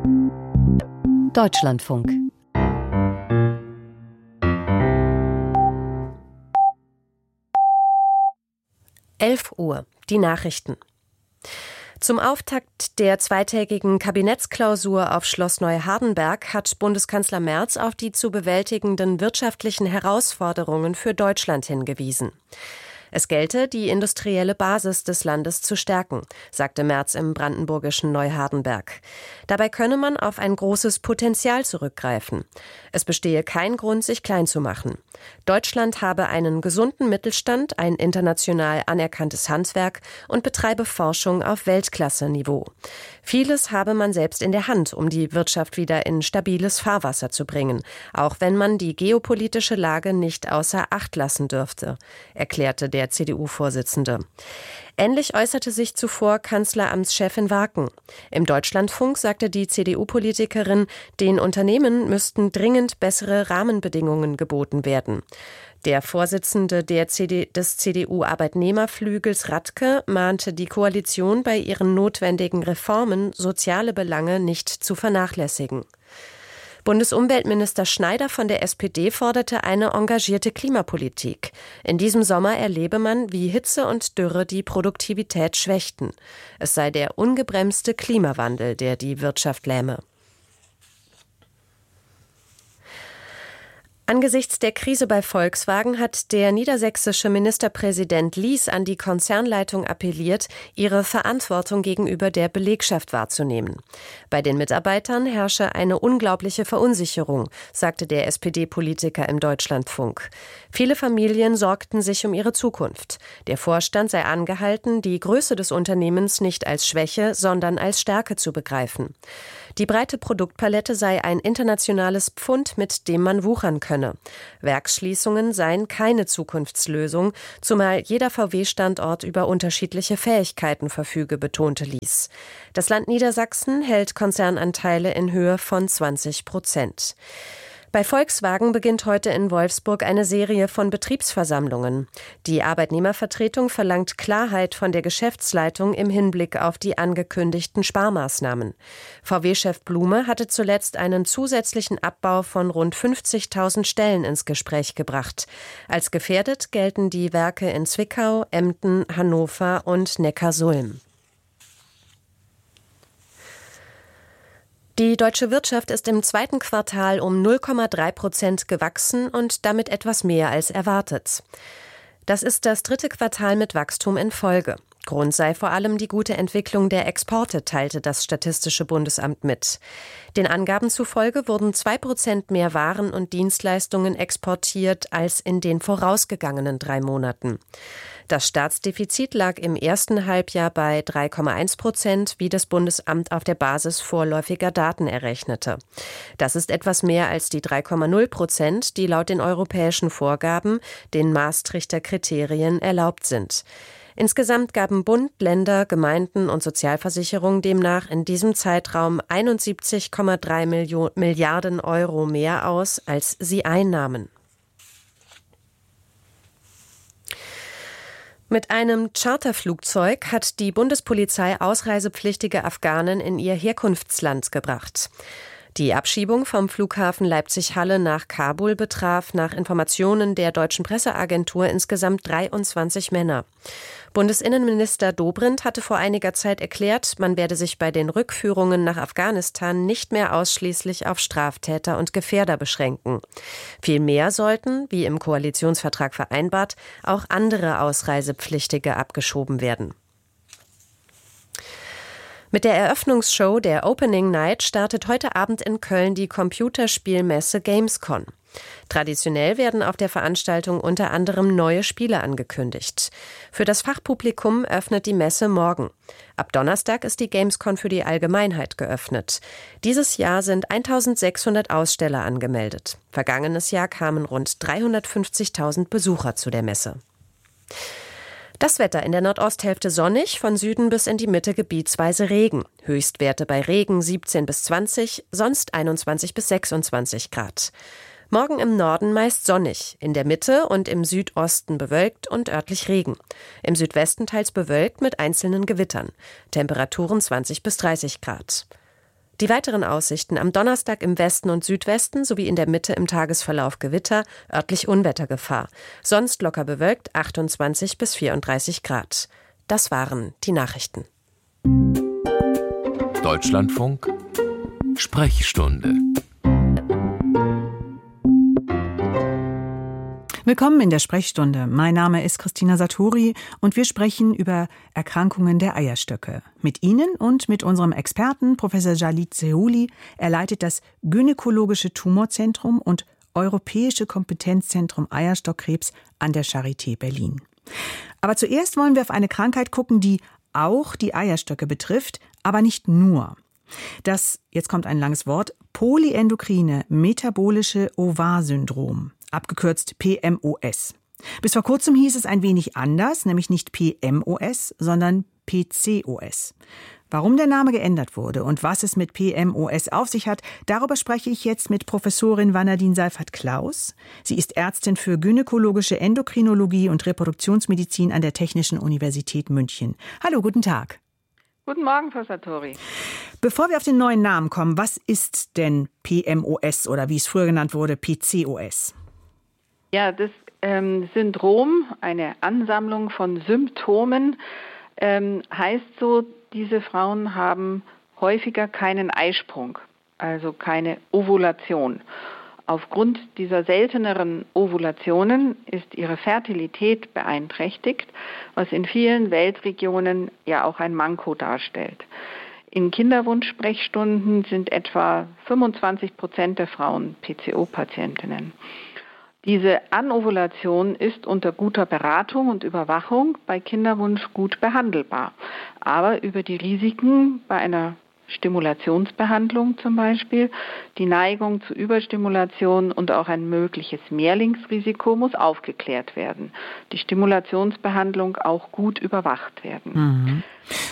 Deutschlandfunk. Uhr, die Nachrichten. Zum Auftakt der zweitägigen Kabinettsklausur auf Schloss Neuhardenberg hat Bundeskanzler Merz auf die zu bewältigenden wirtschaftlichen Herausforderungen für Deutschland hingewiesen. Es gelte, die industrielle Basis des Landes zu stärken, sagte Merz im brandenburgischen Neuhardenberg. Dabei könne man auf ein großes Potenzial zurückgreifen. Es bestehe kein Grund, sich klein zu machen. Deutschland habe einen gesunden Mittelstand, ein international anerkanntes Handwerk und betreibe Forschung auf Weltklasse-Niveau. Vieles habe man selbst in der Hand, um die Wirtschaft wieder in stabiles Fahrwasser zu bringen, auch wenn man die geopolitische Lage nicht außer Acht lassen dürfte, erklärte der CDU-Vorsitzende. Ähnlich äußerte sich zuvor Kanzleramtschefin Warken. Im Deutschlandfunk sagte die CDU-Politikerin, den Unternehmen müssten dringend bessere Rahmenbedingungen geboten werden. Der Vorsitzende des CDU-Arbeitnehmerflügels Radke mahnte die Koalition, bei ihren notwendigen Reformen soziale Belange nicht zu vernachlässigen. Bundesumweltminister Schneider von der SPD forderte eine engagierte Klimapolitik. In diesem Sommer erlebe man, wie Hitze und Dürre die Produktivität schwächten. Es sei der ungebremste Klimawandel, der die Wirtschaft lähme. Angesichts der Krise bei Volkswagen hat der niedersächsische Ministerpräsident Lies an die Konzernleitung appelliert, ihre Verantwortung gegenüber der Belegschaft wahrzunehmen. Bei den Mitarbeitern herrsche eine unglaubliche Verunsicherung, sagte der SPD-Politiker im Deutschlandfunk. Viele Familien sorgten sich um ihre Zukunft. Der Vorstand sei angehalten, die Größe des Unternehmens nicht als Schwäche, sondern als Stärke zu begreifen. Die breite Produktpalette sei ein internationales Pfund, mit dem man wuchern könne. Werksschließungen seien keine Zukunftslösung, zumal jeder VW-Standort über unterschiedliche Fähigkeiten verfüge, betonte Lies. Das Land Niedersachsen hält Konzernanteile in Höhe von 20%. Bei Volkswagen beginnt heute in Wolfsburg eine Serie von Betriebsversammlungen. Die Arbeitnehmervertretung verlangt Klarheit von der Geschäftsleitung im Hinblick auf die angekündigten Sparmaßnahmen. VW-Chef Blume hatte zuletzt einen zusätzlichen Abbau von rund 50.000 Stellen ins Gespräch gebracht. Als gefährdet gelten die Werke in Zwickau, Emden, Hannover und Neckarsulm. Die deutsche Wirtschaft ist im zweiten Quartal um 0,3% gewachsen und damit etwas mehr als erwartet. Das ist das dritte Quartal mit Wachstum in Folge. Grund sei vor allem die gute Entwicklung der Exporte, teilte das Statistische Bundesamt mit. Den Angaben zufolge wurden 2% mehr Waren und Dienstleistungen exportiert als in den vorausgegangenen 3 Monaten. Das Staatsdefizit lag im ersten Halbjahr bei 3,1%, wie das Bundesamt auf der Basis vorläufiger Daten errechnete. Das ist etwas mehr als die 3,0%, die laut den europäischen Vorgaben, den Maastrichter Kriterien, erlaubt sind. Insgesamt gaben Bund, Länder, Gemeinden und Sozialversicherung demnach in diesem Zeitraum 71,3 Milliarden Euro mehr aus, als sie einnahmen. Mit einem Charterflugzeug hat die Bundespolizei ausreisepflichtige Afghanen in ihr Herkunftsland gebracht. Die Abschiebung vom Flughafen Leipzig-Halle nach Kabul betraf nach Informationen der deutschen Presseagentur insgesamt 23 Männer. Bundesinnenminister Dobrindt hatte vor einiger Zeit erklärt, man werde sich bei den Rückführungen nach Afghanistan nicht mehr ausschließlich auf Straftäter und Gefährder beschränken. Vielmehr sollten, wie im Koalitionsvertrag vereinbart, auch andere Ausreisepflichtige abgeschoben werden. Mit der Eröffnungsshow der Opening Night startet heute Abend in Köln die Computerspielmesse Gamescom. Traditionell werden auf der Veranstaltung unter anderem neue Spiele angekündigt. Für das Fachpublikum öffnet die Messe morgen. Ab Donnerstag ist die Gamescom für die Allgemeinheit geöffnet. Dieses Jahr sind 1.600 Aussteller angemeldet. Vergangenes Jahr kamen rund 350.000 Besucher zu der Messe. Das Wetter in der Nordosthälfte sonnig, von Süden bis in die Mitte gebietsweise Regen. Höchstwerte bei Regen 17 bis 20, sonst 21 bis 26 Grad. Morgen im Norden meist sonnig, in der Mitte und im Südosten bewölkt und örtlich Regen. Im Südwesten teils bewölkt mit einzelnen Gewittern. Temperaturen 20 bis 30 Grad. Die weiteren Aussichten: am Donnerstag im Westen und Südwesten sowie in der Mitte im Tagesverlauf Gewitter, örtlich Unwettergefahr. Sonst locker bewölkt, 28 bis 34 Grad. Das waren die Nachrichten. Deutschlandfunk Sprechstunde. Willkommen in der Sprechstunde. Mein Name ist Christina Satori und wir sprechen über Erkrankungen der Eierstöcke. Mit Ihnen und mit unserem Experten Professor Jalit Sehouli. Er leitet das Gynäkologische Tumorzentrum und Europäische Kompetenzzentrum Eierstockkrebs an der Charité Berlin. Aber zuerst wollen wir auf eine Krankheit gucken, die auch die Eierstöcke betrifft, aber nicht nur. Das, jetzt kommt ein langes Wort, polyendokrine metabolische Ovar-Syndrom. Abgekürzt PMOS. Bis vor kurzem hieß es ein wenig anders, nämlich nicht PMOS, sondern PCOS. Warum der Name geändert wurde und was es mit PMOS auf sich hat, darüber spreche ich jetzt mit Professorin Vanadine Seiffert-Klaus. Sie ist Ärztin für gynäkologische Endokrinologie und Reproduktionsmedizin an der Technischen Universität München. Hallo, guten Tag. Guten Morgen, Frau Satori. Bevor wir auf den neuen Namen kommen, was ist denn PMOS oder wie es früher genannt wurde, PCOS? Ja, das Syndrom, eine Ansammlung von Symptomen, heißt so, diese Frauen haben häufiger keinen Eisprung, also keine Ovulation. Aufgrund dieser selteneren Ovulationen ist ihre Fertilität beeinträchtigt, was in vielen Weltregionen ja auch ein Manko darstellt. In Kinderwunschsprechstunden sind etwa 25% der Frauen PCO-Patientinnen. Diese Anovulation ist unter guter Beratung und Überwachung bei Kinderwunsch gut behandelbar. Aber über die Risiken bei einer Stimulationsbehandlung zum Beispiel, die Neigung zu Überstimulation und auch ein mögliches Mehrlingsrisiko muss aufgeklärt werden. Die Stimulationsbehandlung auch gut überwacht werden.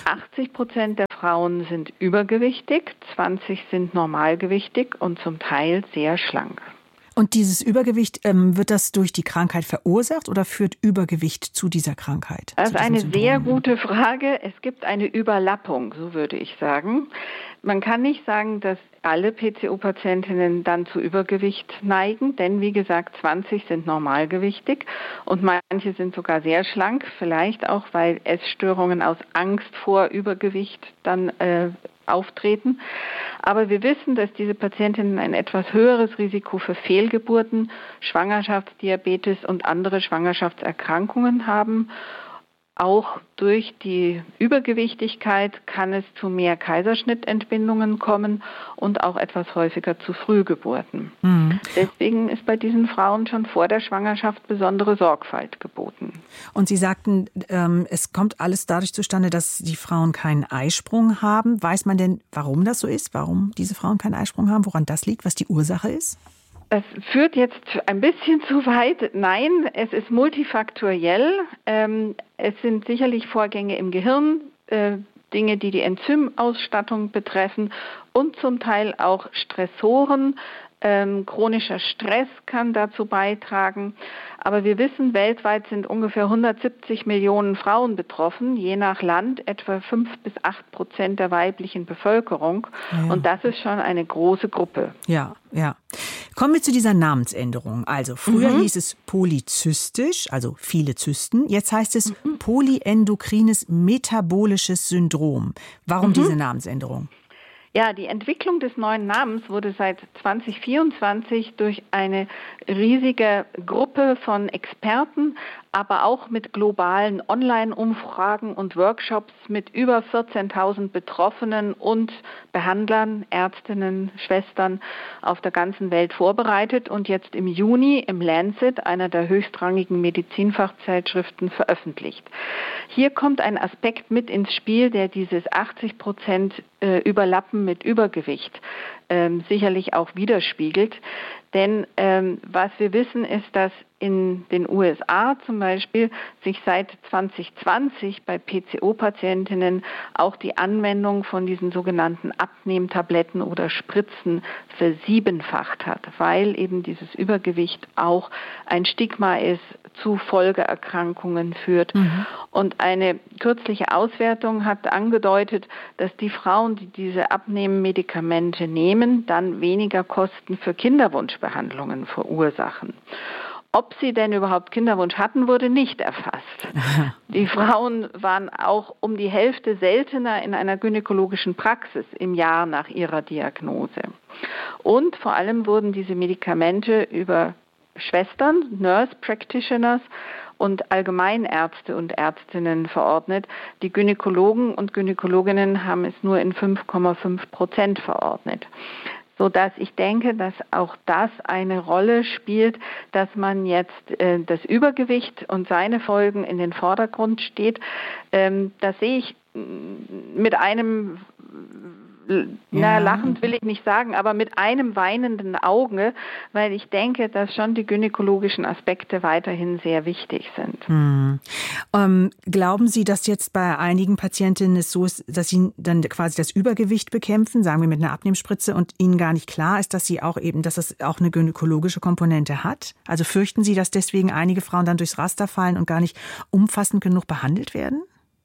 80% der Frauen sind übergewichtig, 20% sind normalgewichtig und zum Teil sehr schlank. Und dieses Übergewicht, wird das durch die Krankheit verursacht oder führt Übergewicht zu dieser Krankheit? Das ist eine sehr gute Frage. Es gibt eine Überlappung, so würde ich sagen. Man kann nicht sagen, dass alle PCO-Patientinnen dann zu Übergewicht neigen, denn wie gesagt, 20 sind normalgewichtig und manche sind sogar sehr schlank, vielleicht auch, weil Essstörungen aus Angst vor Übergewicht dann auftreten. Aber wir wissen, dass diese Patientinnen ein etwas höheres Risiko für Fehlgeburten, Schwangerschaftsdiabetes und andere Schwangerschaftserkrankungen haben. Auch durch die Übergewichtigkeit kann es zu mehr Kaiserschnittentbindungen kommen und auch etwas häufiger zu Frühgeburten. Deswegen ist bei diesen Frauen schon vor der Schwangerschaft besondere Sorgfalt geboten. Und Sie sagten, es kommt alles dadurch zustande, dass die Frauen keinen Eisprung haben. Weiß man denn, warum das so ist? Warum diese Frauen keinen Eisprung haben? Woran das liegt? Was die Ursache ist? Das führt jetzt ein bisschen zu weit. Nein, es ist multifaktoriell. Es sind sicherlich Vorgänge im Gehirn, Dinge, die die Enzymausstattung betreffen und zum Teil auch Stressoren. Chronischer Stress kann dazu beitragen. Aber wir wissen, weltweit sind ungefähr 170 Millionen Frauen betroffen, je nach Land etwa 5-8% der weiblichen Bevölkerung. Ja. Und das ist schon eine große Gruppe. Ja, ja. Kommen wir zu dieser Namensänderung. Also früher hieß es polyzystisch, also viele Zysten. Jetzt heißt es polyendokrines metabolisches Syndrom. Warum diese Namensänderung? Ja, die Entwicklung des neuen Namens wurde seit 2024 durch eine riesige Gruppe von Experten, aber auch mit globalen Online-Umfragen und Workshops mit über 14.000 Betroffenen und Behandlern, Ärztinnen, Schwestern auf der ganzen Welt vorbereitet und jetzt im Juni im Lancet, einer der höchstrangigen Medizinfachzeitschriften, veröffentlicht. Hier kommt ein Aspekt mit ins Spiel, der dieses 80% Überlappen mit Übergewicht sicherlich auch widerspiegelt. Denn was wir wissen ist, dass in den USA zum Beispiel sich seit 2020 bei PCO-Patientinnen auch die Anwendung von diesen sogenannten Abnehmtabletten oder Spritzen versiebenfacht hat, weil eben dieses Übergewicht auch ein Stigma ist, zu Folgeerkrankungen führt. Und eine kürzliche Auswertung hat angedeutet, dass die Frauen, die diese Abnehmmedikamente nehmen, dann weniger Kosten für Kinderwunschbehandlungen verursachen. Ob sie denn überhaupt Kinderwunsch hatten, wurde nicht erfasst. Die Frauen waren auch um die Hälfte seltener in einer gynäkologischen Praxis im Jahr nach ihrer Diagnose. Und vor allem wurden diese Medikamente über Schwestern, Nurse Practitioners und Allgemeinärzte und Ärztinnen verordnet. Die Gynäkologen und Gynäkologinnen haben es nur in 5,5% verordnet. Sodass ich denke, dass auch das eine Rolle spielt, dass man jetzt das Übergewicht und seine Folgen in den Vordergrund steht. Das sehe ich mit einem, lachend will ich nicht sagen, aber mit einem weinenden Auge, weil ich denke, dass schon die gynäkologischen Aspekte weiterhin sehr wichtig sind. Glauben Sie, dass jetzt bei einigen Patientinnen es so ist, dass sie dann quasi das Übergewicht bekämpfen, sagen wir mit einer Abnehmspritze, und ihnen gar nicht klar ist, dass es auch eine gynäkologische Komponente hat? Also fürchten Sie, dass deswegen einige Frauen dann durchs Raster fallen und gar nicht umfassend genug behandelt werden?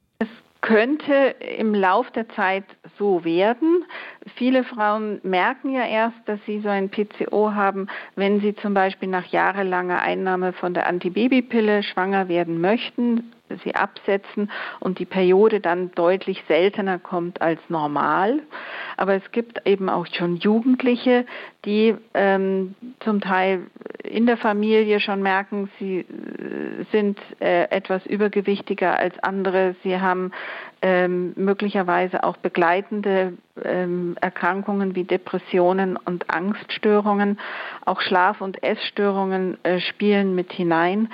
Könnte im Lauf der Zeit so werden. Viele Frauen merken ja erst, dass sie so ein PCO haben, wenn sie zum Beispiel nach jahrelanger Einnahme von der Antibabypille schwanger werden möchten, sie absetzen und die Periode dann deutlich seltener kommt als normal. Aber es gibt eben auch schon Jugendliche, die zum Teil in der Familie schon merken, sie sind etwas übergewichtiger als andere. Sie haben möglicherweise auch begleitende Erkrankungen wie Depressionen und Angststörungen. Auch Schlaf- und Essstörungen spielen mit hinein.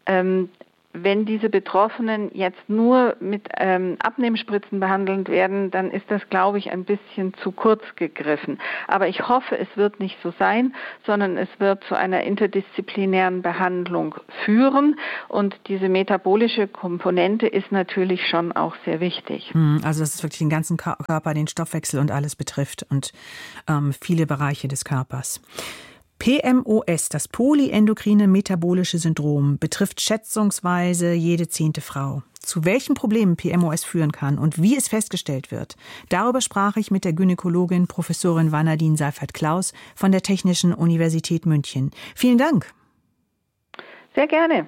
Wenn diese Betroffenen jetzt nur mit Abnehmspritzen behandelt werden, dann ist das, glaube ich, ein bisschen zu kurz gegriffen. Aber ich hoffe, es wird nicht so sein, sondern es wird zu einer interdisziplinären Behandlung führen. Und diese metabolische Komponente ist natürlich schon auch sehr wichtig. Also dass es wirklich den ganzen Körper, den Stoffwechsel und alles betrifft und viele Bereiche des Körpers. PMOS, das polyendokrine metabolische Syndrom, betrifft schätzungsweise jede 10. Frau. Zu welchen Problemen PMOS führen kann und wie es festgestellt wird, darüber sprach ich mit der Gynäkologin Professorin Vanadine Seifert-Klaus von der Technischen Universität München. Vielen Dank. Sehr gerne.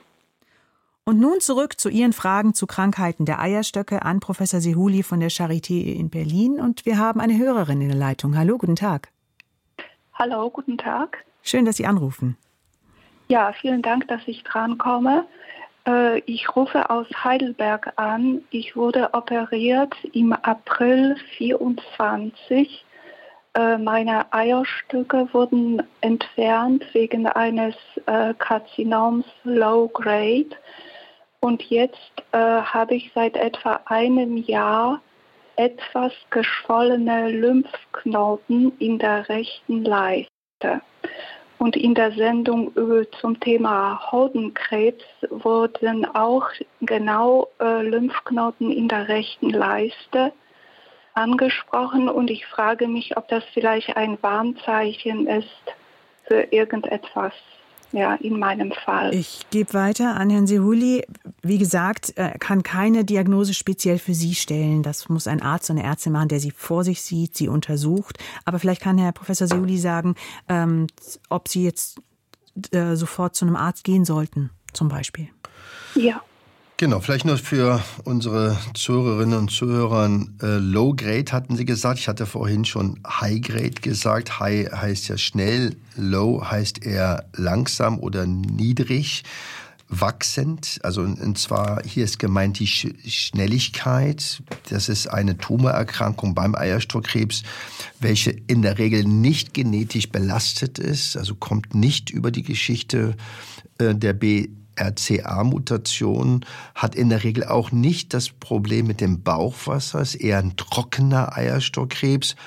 Und nun zurück zu Ihren Fragen zu Krankheiten der Eierstöcke an Professor Sehouli von der Charité in Berlin. Und wir haben eine Hörerin in der Leitung. Hallo, guten Tag. Hallo, guten Tag. Schön, dass Sie anrufen. Ja, vielen Dank, dass ich drankomme. Ich rufe aus Heidelberg an. Ich wurde operiert im April 24. Meine Eierstöcke wurden entfernt wegen eines Karzinoms Low Grade. Und jetzt habe ich seit etwa einem Jahr etwas geschwollene Lymphknoten in der rechten Leiste. Und in der Sendung zum Thema Hodenkrebs wurden auch genau Lymphknoten in der rechten Leiste angesprochen. Und ich frage mich, ob das vielleicht ein Warnzeichen ist für irgendetwas. Ja, in meinem Fall. Ich gebe weiter an Herrn Sehouli. Wie gesagt, er kann keine Diagnose speziell für Sie stellen. Das muss ein Arzt oder eine Ärztin machen, der Sie vor sich sieht, Sie untersucht. Aber vielleicht kann Herr Professor Sehouli sagen, ob Sie jetzt sofort zu einem Arzt gehen sollten, zum Beispiel. Ja. Genau, vielleicht nur für unsere Zuhörerinnen und Zuhörer. Low Grade hatten Sie gesagt. Ich hatte vorhin schon High Grade gesagt. High heißt ja schnell, Low heißt eher langsam oder niedrig, wachsend. Also und zwar hier ist gemeint die Schnelligkeit. Das ist eine Tumorerkrankung beim Eierstockkrebs, welche in der Regel nicht genetisch belastet ist. Also kommt nicht über die Geschichte der BRCA-Mutation, hat in der Regel auch nicht das Problem mit dem Bauchwasser, ist eher ein trockener Eierstockkrebs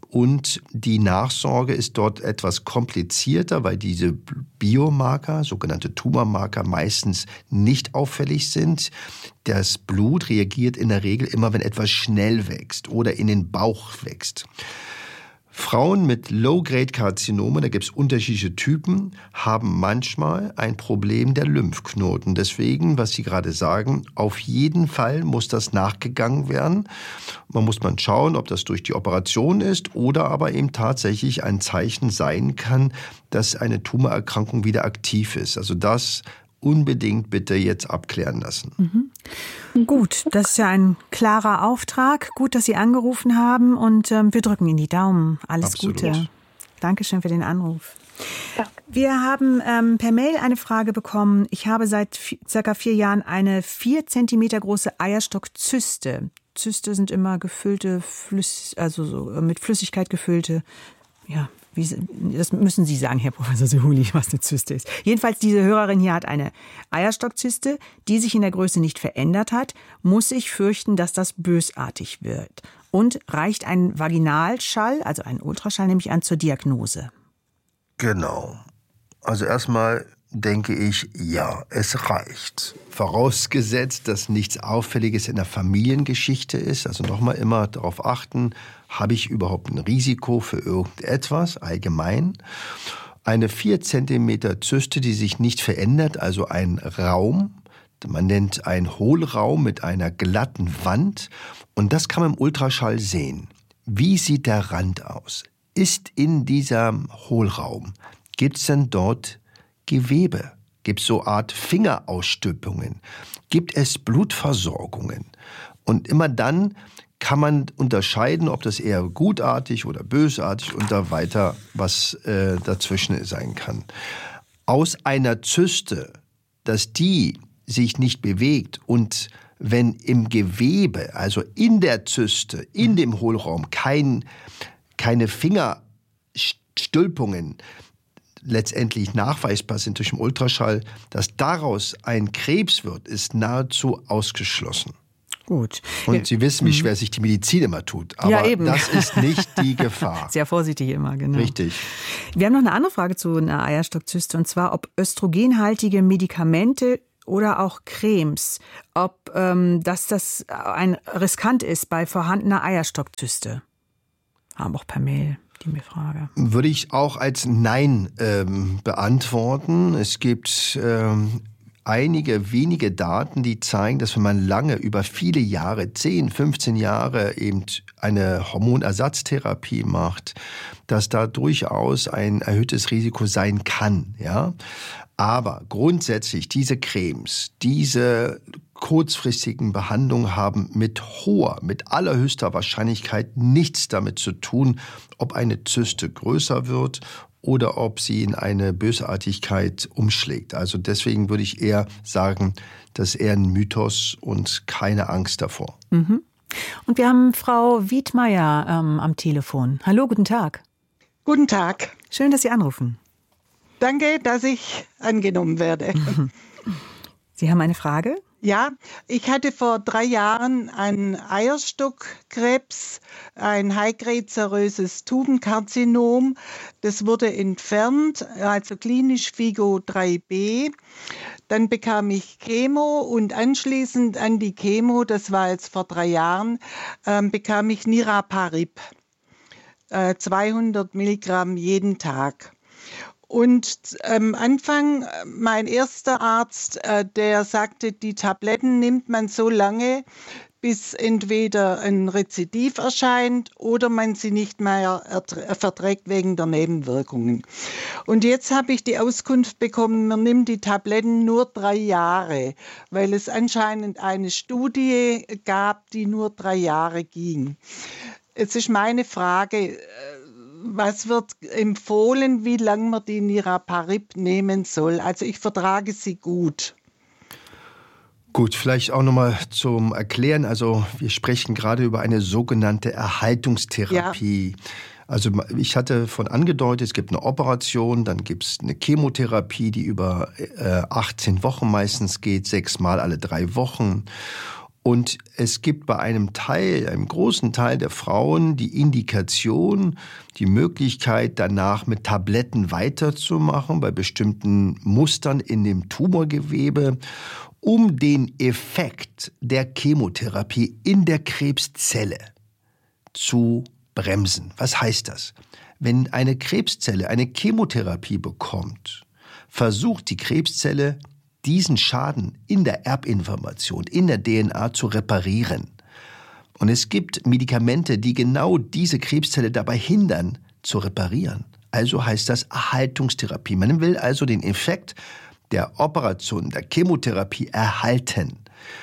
und die Nachsorge ist dort etwas komplizierter, weil diese Biomarker, sogenannte Tumormarker, meistens nicht auffällig sind. Das Blut reagiert in der Regel immer, wenn etwas schnell wächst oder in den Bauch wächst. Frauen mit Low-Grade-Karzinome, da gibt es unterschiedliche Typen, haben manchmal ein Problem der Lymphknoten. Deswegen, was Sie gerade sagen, auf jeden Fall muss das nachgegangen werden. Man muss schauen, ob das durch die Operation ist oder aber eben tatsächlich ein Zeichen sein kann, dass eine Tumorerkrankung wieder aktiv ist. Also das unbedingt bitte jetzt abklären lassen. Gut, das ist ja ein klarer Auftrag. Gut, dass Sie angerufen haben und wir drücken Ihnen die Daumen. Alles Absolut. Gute. Dankeschön für den Anruf. Danke. Wir haben per Mail eine Frage bekommen. Ich habe seit circa 4 Jahren eine 4 Zentimeter große Eierstockzyste. Zyste sind immer gefüllte, mit Flüssigkeit gefüllte, das müssen Sie sagen, Herr Professor Sehouli, was eine Zyste ist. Jedenfalls, diese Hörerin hier hat eine Eierstockzyste, die sich in der Größe nicht verändert hat, muss ich fürchten, dass das bösartig wird. Und reicht ein Vaginalschall, also ein Ultraschall, nehme ich an, zur Diagnose? Genau. Also erstmal denke ich, ja, es reicht. Vorausgesetzt, dass nichts Auffälliges in der Familiengeschichte ist. Also nochmal immer darauf achten, habe ich überhaupt ein Risiko für irgendetwas allgemein? Eine 4 Zentimeter Zyste, die sich nicht verändert, also ein Raum, man nennt einen Hohlraum mit einer glatten Wand. Und das kann man im Ultraschall sehen. Wie sieht der Rand aus? Ist in diesem Hohlraum, gibt es denn dort Gewebe? Gibt es so Art Fingerausstülpungen? Gibt es Blutversorgungen? Und immer dann kann man unterscheiden, ob das eher gutartig oder bösartig und da weiter was dazwischen sein kann. Aus einer Zyste, dass die sich nicht bewegt und wenn im Gewebe, also in der Zyste, in dem Hohlraum, keine Fingerstülpungen letztendlich nachweisbar sind durch den Ultraschall, dass daraus ein Krebs wird, ist nahezu ausgeschlossen. Gut. Und Sie wissen, wie schwer sich die Medizin immer tut. Aber ja, eben. Das ist nicht die Gefahr. Sehr vorsichtig immer, genau. Richtig. Wir haben noch eine andere Frage zu einer Eierstockzyste, und zwar, ob östrogenhaltige Medikamente oder auch Cremes, ob das ein riskant ist bei vorhandener Eierstockzyste. Haben auch per Mail die Frage. Würde ich auch als Nein beantworten. Es gibt einige wenige Daten, die zeigen, dass wenn man lange, über viele Jahre, 10, 15 Jahre eben eine Hormonersatztherapie macht, dass da durchaus ein erhöhtes Risiko sein kann. Ja? Aber grundsätzlich diese Cremes, diese kurzfristigen Behandlungen haben mit allerhöchster Wahrscheinlichkeit nichts damit zu tun, ob eine Zyste größer wird oder ob sie in eine Bösartigkeit umschlägt. Also deswegen würde ich eher sagen, das ist eher ein Mythos und keine Angst davor. Mhm. Und wir haben Frau Wiedmeier am Telefon. Hallo, guten Tag. Guten Tag. Schön, dass Sie anrufen. Danke, dass ich angenommen werde. Sie haben eine Frage? Ja, ich hatte vor 3 Jahren einen Eierstockkrebs, ein high-grade-seröses Tubenkarzinom. Das wurde entfernt, also klinisch FIGO 3b. Dann bekam ich Chemo und anschließend an die Chemo, das war jetzt vor 3 Jahren, bekam ich Niraparib, 200 Milligramm jeden Tag. Und am Anfang, mein erster Arzt, der sagte, die Tabletten nimmt man so lange, bis entweder ein Rezidiv erscheint oder man sie nicht mehr verträgt wegen der Nebenwirkungen. Und jetzt habe ich die Auskunft bekommen, man nimmt die Tabletten nur 3 Jahre, weil es anscheinend eine Studie gab, die nur 3 Jahre ging. Jetzt ist meine Frage, was wird empfohlen, wie lange man die Niraparib nehmen soll? Also ich vertrage sie gut. Gut, vielleicht auch nochmal zum Erklären. Also wir sprechen gerade über eine sogenannte Erhaltungstherapie. Ja. Also ich hatte von angedeutet, es gibt eine Operation, dann gibt es eine Chemotherapie, die über 18 Wochen meistens geht, 6-mal alle 3 Wochen. Und es gibt bei einem großen Teil der Frauen die Indikation, die Möglichkeit, danach mit Tabletten weiterzumachen, bei bestimmten Mustern in dem Tumorgewebe, um den Effekt der Chemotherapie in der Krebszelle zu bremsen. Was heißt das? Wenn eine Krebszelle eine Chemotherapie bekommt, versucht die Krebszelle, diesen Schaden in der Erbinformation, in der DNA zu reparieren. Und es gibt Medikamente, die genau diese Krebszelle dabei hindern, zu reparieren. Also heißt das Erhaltungstherapie. Man will also den Effekt der Operation, der Chemotherapie erhalten.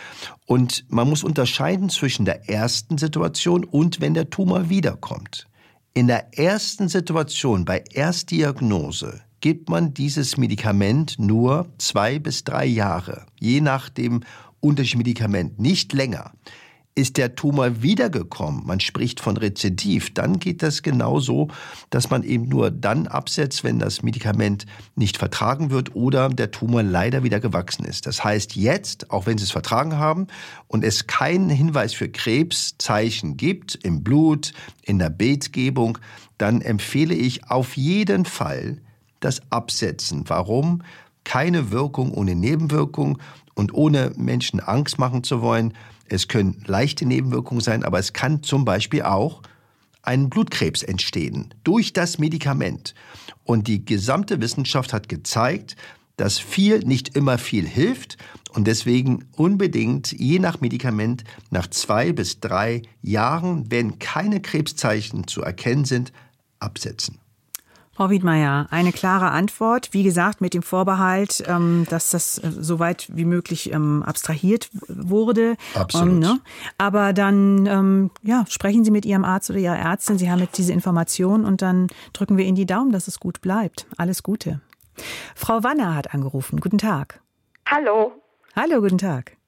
Und man muss unterscheiden zwischen der ersten Situation und wenn der Tumor wiederkommt. In der ersten Situation, bei Erstdiagnose, gibt man dieses Medikament nur 2 bis 3 Jahre, je nach dem unterschiedlichen Medikament, nicht länger. Ist der Tumor wiedergekommen, man spricht von Rezidiv, dann geht das genauso, dass man eben nur dann absetzt, wenn das Medikament nicht vertragen wird oder der Tumor leider wieder gewachsen ist. Das heißt jetzt, auch wenn Sie es vertragen haben und es keinen Hinweis für Krebszeichen gibt, im Blut, in der Bildgebung, dann empfehle ich auf jeden Fall das Absetzen. Warum? Keine Wirkung ohne Nebenwirkung und ohne Menschen Angst machen zu wollen. Es können leichte Nebenwirkungen sein, aber es kann zum Beispiel auch ein Blutkrebs entstehen durch das Medikament. Und die gesamte Wissenschaft hat gezeigt, dass viel nicht immer viel hilft und deswegen unbedingt je nach Medikament nach 2 bis 3 Jahren, wenn keine Krebszeichen zu erkennen sind, absetzen. Frau Wiedmeier, eine klare Antwort. Wie gesagt, mit dem Vorbehalt, dass das so weit wie möglich abstrahiert wurde. Absolut. Ne? Aber dann sprechen Sie mit Ihrem Arzt oder Ihrer Ärztin. Sie haben jetzt diese Information und dann drücken wir Ihnen die Daumen, dass es gut bleibt. Alles Gute. Frau Wanner hat angerufen. Guten Tag. Hallo. Hallo, guten Tag.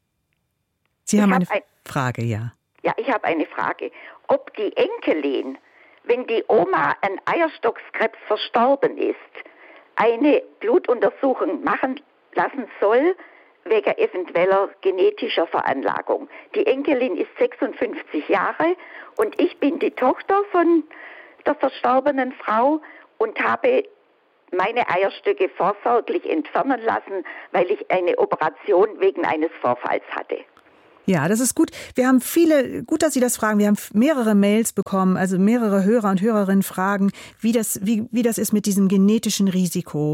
Sie haben eine Frage, ja. Ja, ich habe eine Frage. Ob die Enkelin, wenn die Oma an Eierstockskrebs verstorben ist, eine Blutuntersuchung machen lassen soll, wegen eventueller genetischer Veranlagung. Die Enkelin ist 56 Jahre und ich bin die Tochter von der verstorbenen Frau und habe meine Eierstöcke vorsorglich entfernen lassen, weil ich eine Operation wegen eines Vorfalls hatte. Ja, das ist gut. Wir haben gut, dass Sie das fragen. Wir haben mehrere Mails bekommen, also mehrere Hörer und Hörerinnen fragen, wie das ist mit diesem genetischen Risiko.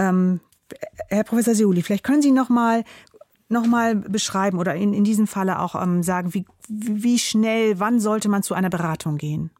Herr Professor Sehouli, vielleicht können Sie noch mal beschreiben oder in diesem Falle auch sagen, wie schnell, wann sollte man zu einer Beratung gehen?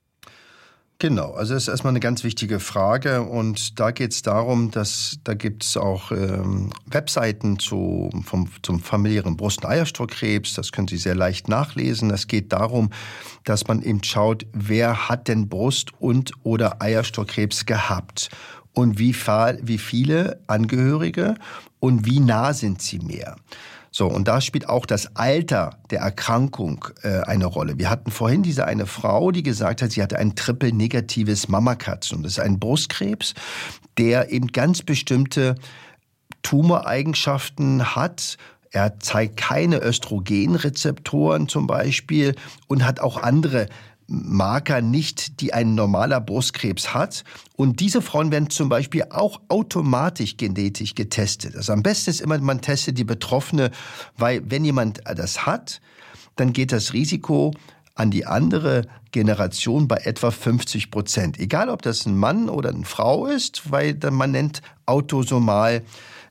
Genau, also das ist erstmal eine ganz wichtige Frage und da geht es darum, dass da gibt es auch Webseiten zum familiären Brust- und Eierstockkrebs, das können Sie sehr leicht nachlesen. Es geht darum, dass man eben schaut, wer hat denn Brust- und oder Eierstockkrebs gehabt und wie viele Angehörige und wie nah sind sie mehr. So, und da spielt auch das Alter der Erkrankung eine Rolle. Wir hatten vorhin diese eine Frau, die gesagt hat, sie hatte ein triple-negatives Mammakarzinom. Das ist ein Brustkrebs, der eben ganz bestimmte Tumoreigenschaften hat. Er zeigt keine Östrogenrezeptoren zum Beispiel und hat auch andere Marker nicht, die ein normaler Brustkrebs hat. Und diese Frauen werden zum Beispiel auch automatisch genetisch getestet. Also am besten ist immer, man testet die Betroffene, weil wenn jemand das hat, dann geht das Risiko an die andere Generation bei etwa 50%. Egal, ob das ein Mann oder eine Frau ist, weil man nennt autosomal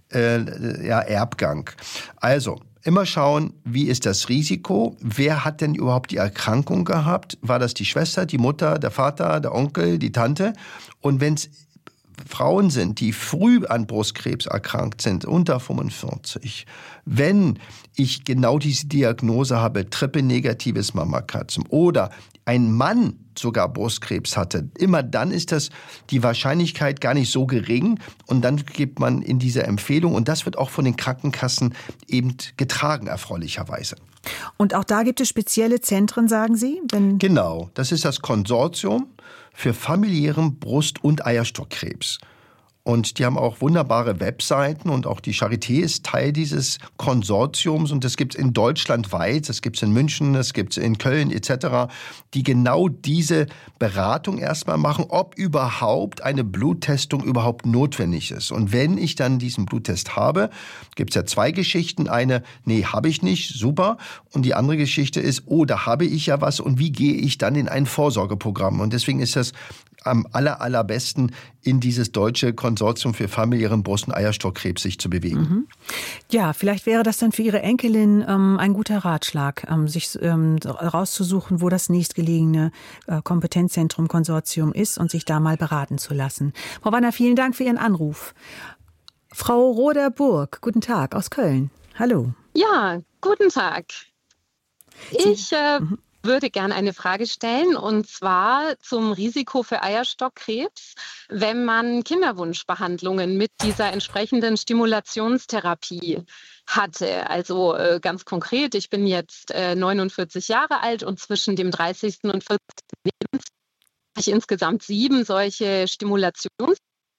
Erbgang. Also immer schauen, wie ist das Risiko? Wer hat denn überhaupt die Erkrankung gehabt? War das die Schwester, die Mutter, der Vater, der Onkel, die Tante? Und wenn es Frauen sind, die früh an Brustkrebs erkrankt sind, unter 45, wenn ich genau diese Diagnose habe, triple-negatives Mammakarzinom oder ein Mann sogar Brustkrebs hatte, immer dann ist das die Wahrscheinlichkeit gar nicht so gering und dann gibt man in dieser Empfehlung und das wird auch von den Krankenkassen eben getragen, erfreulicherweise. Und auch da gibt es spezielle Zentren, sagen Sie? Genau, das ist das Konsortium für familiären Brust- und Eierstockkrebs. Und die haben auch wunderbare Webseiten und auch die Charité ist Teil dieses Konsortiums und das gibt es in Deutschland weit, das gibt es in München, das gibt es in Köln etc., die genau diese Beratung erstmal machen, ob überhaupt eine Bluttestung überhaupt notwendig ist. Und wenn ich dann diesen Bluttest habe, gibt es ja 2 Geschichten. Eine, nee, habe ich nicht, super. Und die andere Geschichte ist, oh, da habe ich ja was und wie gehe ich dann in ein Vorsorgeprogramm? Und deswegen ist das am allerbesten in dieses deutsche Konsortium für familiären Brust- und Eierstockkrebs sich zu bewegen. Mhm. Ja, vielleicht wäre das dann für Ihre Enkelin ein guter Ratschlag, sich rauszusuchen, wo das nächstgelegene Kompetenzzentrum Konsortium ist und sich da mal beraten zu lassen. Frau Wanner, vielen Dank für Ihren Anruf. Frau Roder-Burg, guten Tag aus Köln. Hallo. Ja, guten Tag. Ich würde gerne eine Frage stellen, und zwar zum Risiko für Eierstockkrebs, wenn man Kinderwunschbehandlungen mit dieser entsprechenden Stimulationstherapie hatte. Also ganz konkret, ich bin jetzt 49 Jahre alt und zwischen dem 30. und 40. Lebensjahr habe ich insgesamt 7 solche Stimulations.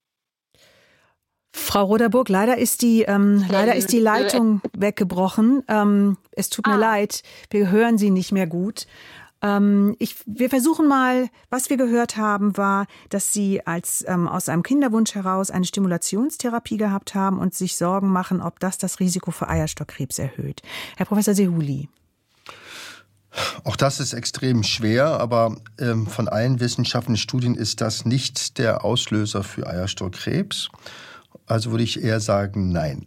Frau Roder-Burg, leider ist die Leitung weggebrochen. Es tut mir leid, wir hören Sie nicht mehr gut. Wir versuchen mal, was wir gehört haben, war, dass Sie aus einem Kinderwunsch heraus eine Stimulationstherapie gehabt haben und sich Sorgen machen, ob das Risiko für Eierstockkrebs erhöht. Herr Professor Sehouli. Auch das ist extrem schwer, aber von allen wissenschaftlichen Studien ist das nicht der Auslöser für Eierstockkrebs. Also würde ich eher sagen, nein.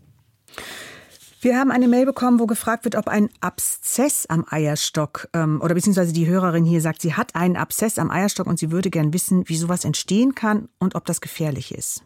Wir haben eine Mail bekommen, wo gefragt wird, ob ein Abszess am Eierstock, oder beziehungsweise die Hörerin hier sagt, sie hat einen Abszess am Eierstock und sie würde gern wissen, wie sowas entstehen kann und ob das gefährlich ist.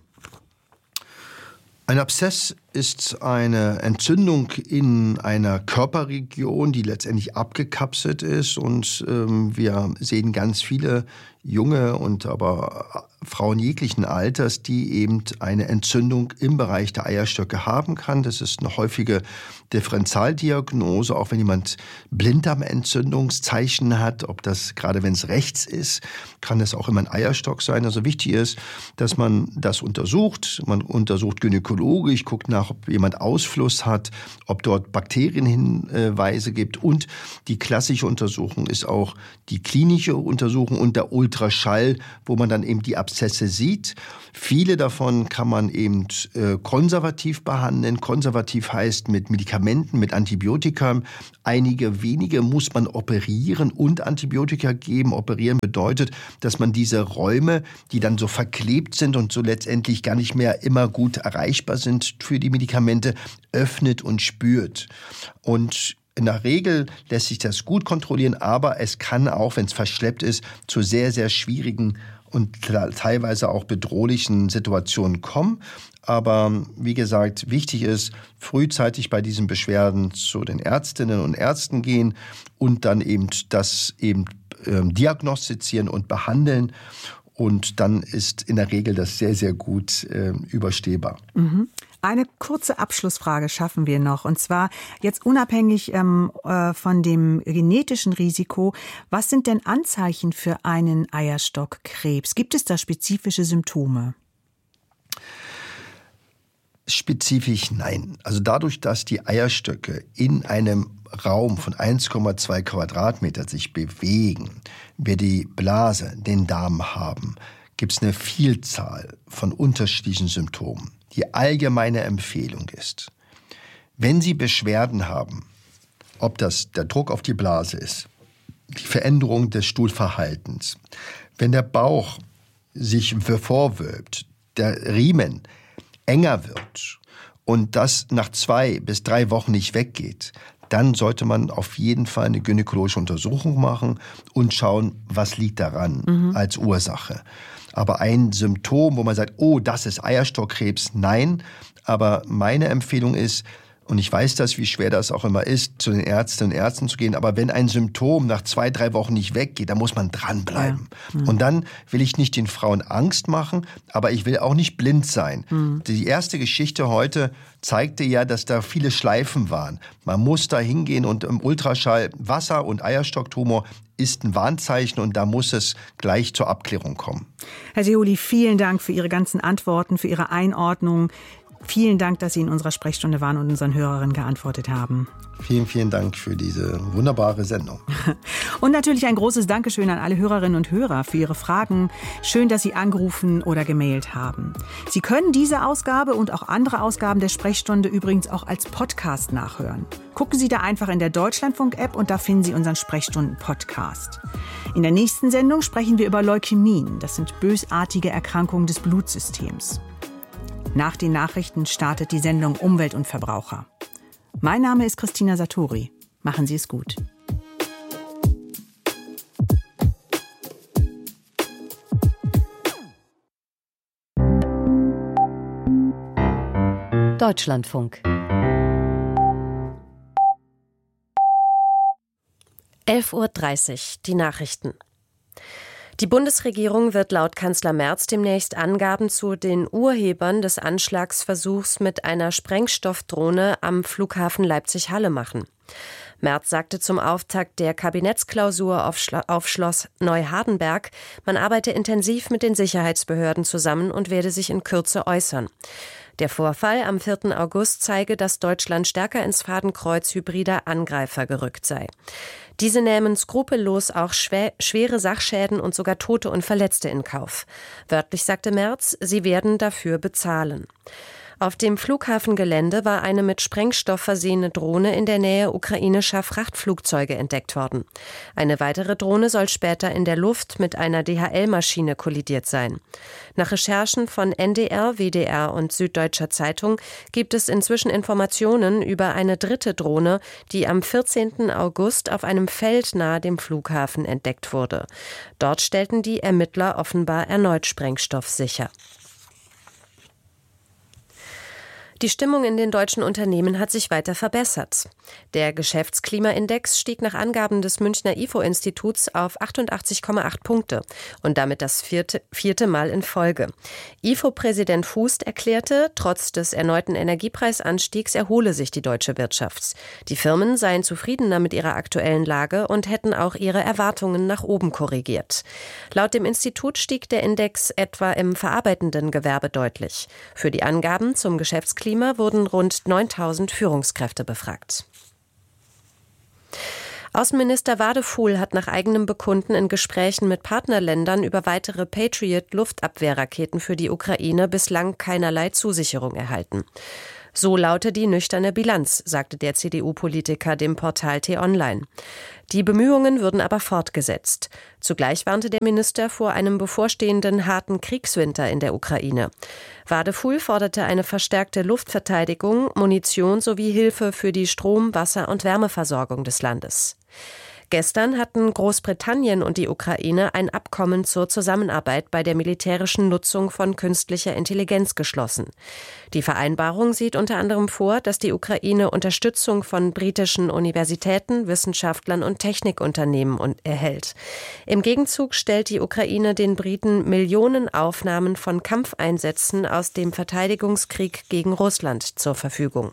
Ein Abszess ist eine Entzündung in einer Körperregion, die letztendlich abgekapselt ist. Und wir sehen ganz viele junge und aber Frauen jeglichen Alters, die eben eine Entzündung im Bereich der Eierstöcke haben kann. Das ist eine häufige Differentialdiagnose, auch wenn jemand Blinddarmentzündungszeichen hat, ob das, gerade wenn es rechts ist, kann es auch immer ein Eierstock sein. Also wichtig ist, dass man das untersucht. Man untersucht gynäkologisch, guckt nach, ob jemand Ausfluss hat, ob dort Bakterienhinweise gibt. Und die klassische Untersuchung ist auch die klinische Untersuchung und der Ultraschall, wo man dann eben die Abszesse sieht. Viele davon kann man eben konservativ behandeln. Konservativ heißt mit Medikamenten, mit Antibiotika. Einige wenige muss man operieren und Antibiotika geben. Operieren bedeutet, dass man diese Räume, die dann so verklebt sind und so letztendlich gar nicht mehr immer gut erreichbar sind für die Medikamente, öffnet und spürt. Und in der Regel lässt sich das gut kontrollieren, aber es kann auch, wenn es verschleppt ist, zu sehr, sehr schwierigen und teilweise auch bedrohlichen Situationen kommen. Aber wie gesagt, wichtig ist, frühzeitig bei diesen Beschwerden zu den Ärztinnen und Ärzten gehen und dann eben das diagnostizieren und behandeln. Und dann ist in der Regel das sehr, sehr gut überstehbar. Mhm. Eine kurze Abschlussfrage schaffen wir noch. Und zwar jetzt unabhängig von dem genetischen Risiko. Was sind denn Anzeichen für einen Eierstockkrebs? Gibt es da spezifische Symptome? Spezifisch nein. Also dadurch, dass die Eierstöcke in einem Raum von 1,2 Quadratmeter sich bewegen, wir die Blase, den Darm haben, gibt es eine Vielzahl von unterschiedlichen Symptomen. Die allgemeine Empfehlung ist, wenn Sie Beschwerden haben, ob das der Druck auf die Blase ist, die Veränderung des Stuhlverhaltens, wenn der Bauch sich vorwölbt, der Riemen enger wird und das nach 2 bis 3 Wochen nicht weggeht, dann sollte man auf jeden Fall eine gynäkologische Untersuchung machen und schauen, was liegt daran als Ursache. Aber ein Symptom, wo man sagt, oh, das ist Eierstockkrebs, nein. Aber meine Empfehlung ist, und ich weiß das, wie schwer das auch immer ist, zu den Ärztinnen und Ärzten zu gehen, aber wenn ein Symptom nach 2, 3 Wochen nicht weggeht, dann muss man dranbleiben. Ja. Und dann will ich nicht den Frauen Angst machen, aber ich will auch nicht blind sein. Die erste Geschichte heute zeigte ja, dass da viele Schleifen waren. Man muss da hingehen und im Ultraschall Wasser- und Eierstocktumor ist ein Warnzeichen und da muss es gleich zur Abklärung kommen. Herr Sehouli, vielen Dank für Ihre ganzen Antworten, für Ihre Einordnung. Vielen Dank, dass Sie in unserer Sprechstunde waren und unseren Hörerinnen geantwortet haben. Vielen, vielen Dank für diese wunderbare Sendung. Und natürlich ein großes Dankeschön an alle Hörerinnen und Hörer für Ihre Fragen. Schön, dass Sie angerufen oder gemailt haben. Sie können diese Ausgabe und auch andere Ausgaben der Sprechstunde übrigens auch als Podcast nachhören. Gucken Sie da einfach in der Deutschlandfunk-App und da finden Sie unseren Sprechstunden-Podcast. In der nächsten Sendung sprechen wir über Leukämien. Das sind bösartige Erkrankungen des Blutsystems. Nach den Nachrichten startet die Sendung Umwelt und Verbraucher. Mein Name ist Christina Satori. Machen Sie es gut. Deutschlandfunk. 11:30 Uhr, die Nachrichten. Die Bundesregierung wird laut Kanzler Merz demnächst Angaben zu den Urhebern des Anschlagsversuchs mit einer Sprengstoffdrohne am Flughafen Leipzig-Halle machen. Merz sagte zum Auftakt der Kabinettsklausur auf Schloss Neuhardenberg, man arbeite intensiv mit den Sicherheitsbehörden zusammen und werde sich in Kürze äußern. Der Vorfall am 4. August zeige, dass Deutschland stärker ins Fadenkreuz hybrider Angreifer gerückt sei. Diese nehmen skrupellos auch schwere Sachschäden und sogar Tote und Verletzte in Kauf. Wörtlich sagte Merz, sie werden dafür bezahlen. Auf dem Flughafengelände war eine mit Sprengstoff versehene Drohne in der Nähe ukrainischer Frachtflugzeuge entdeckt worden. Eine weitere Drohne soll später in der Luft mit einer DHL-Maschine kollidiert sein. Nach Recherchen von NDR, WDR und Süddeutscher Zeitung gibt es inzwischen Informationen über eine dritte Drohne, die am 14. August auf einem Feld nahe dem Flughafen entdeckt wurde. Dort stellten die Ermittler offenbar erneut Sprengstoff sicher. Die Stimmung in den deutschen Unternehmen hat sich weiter verbessert. Der Geschäftsklimaindex stieg nach Angaben des Münchner IFO-Instituts auf 88,8 Punkte und damit das vierte Mal in Folge. IFO-Präsident Fußt erklärte, trotz des erneuten Energiepreisanstiegs erhole sich die deutsche Wirtschaft. Die Firmen seien zufriedener mit ihrer aktuellen Lage und hätten auch ihre Erwartungen nach oben korrigiert. Laut dem Institut stieg der Index etwa im verarbeitenden Gewerbe deutlich. Für die Angaben zum Geschäftsklima wurden rund 9.000 Führungskräfte befragt. Außenminister Wadefuhl hat nach eigenem Bekunden in Gesprächen mit Partnerländern über weitere Patriot-Luftabwehrraketen für die Ukraine bislang keinerlei Zusicherung erhalten. So laute die nüchterne Bilanz, sagte der CDU-Politiker dem Portal T-Online. Die Bemühungen würden aber fortgesetzt. Zugleich warnte der Minister vor einem bevorstehenden harten Kriegswinter in der Ukraine. Wadefuhl forderte eine verstärkte Luftverteidigung, Munition sowie Hilfe für die Strom-, Wasser- und Wärmeversorgung des Landes. Gestern hatten Großbritannien und die Ukraine ein Abkommen zur Zusammenarbeit bei der militärischen Nutzung von künstlicher Intelligenz geschlossen. Die Vereinbarung sieht unter anderem vor, dass die Ukraine Unterstützung von britischen Universitäten, Wissenschaftlern und Technikunternehmen erhält. Im Gegenzug stellt die Ukraine den Briten Millionen Aufnahmen von Kampfeinsätzen aus dem Verteidigungskrieg gegen Russland zur Verfügung.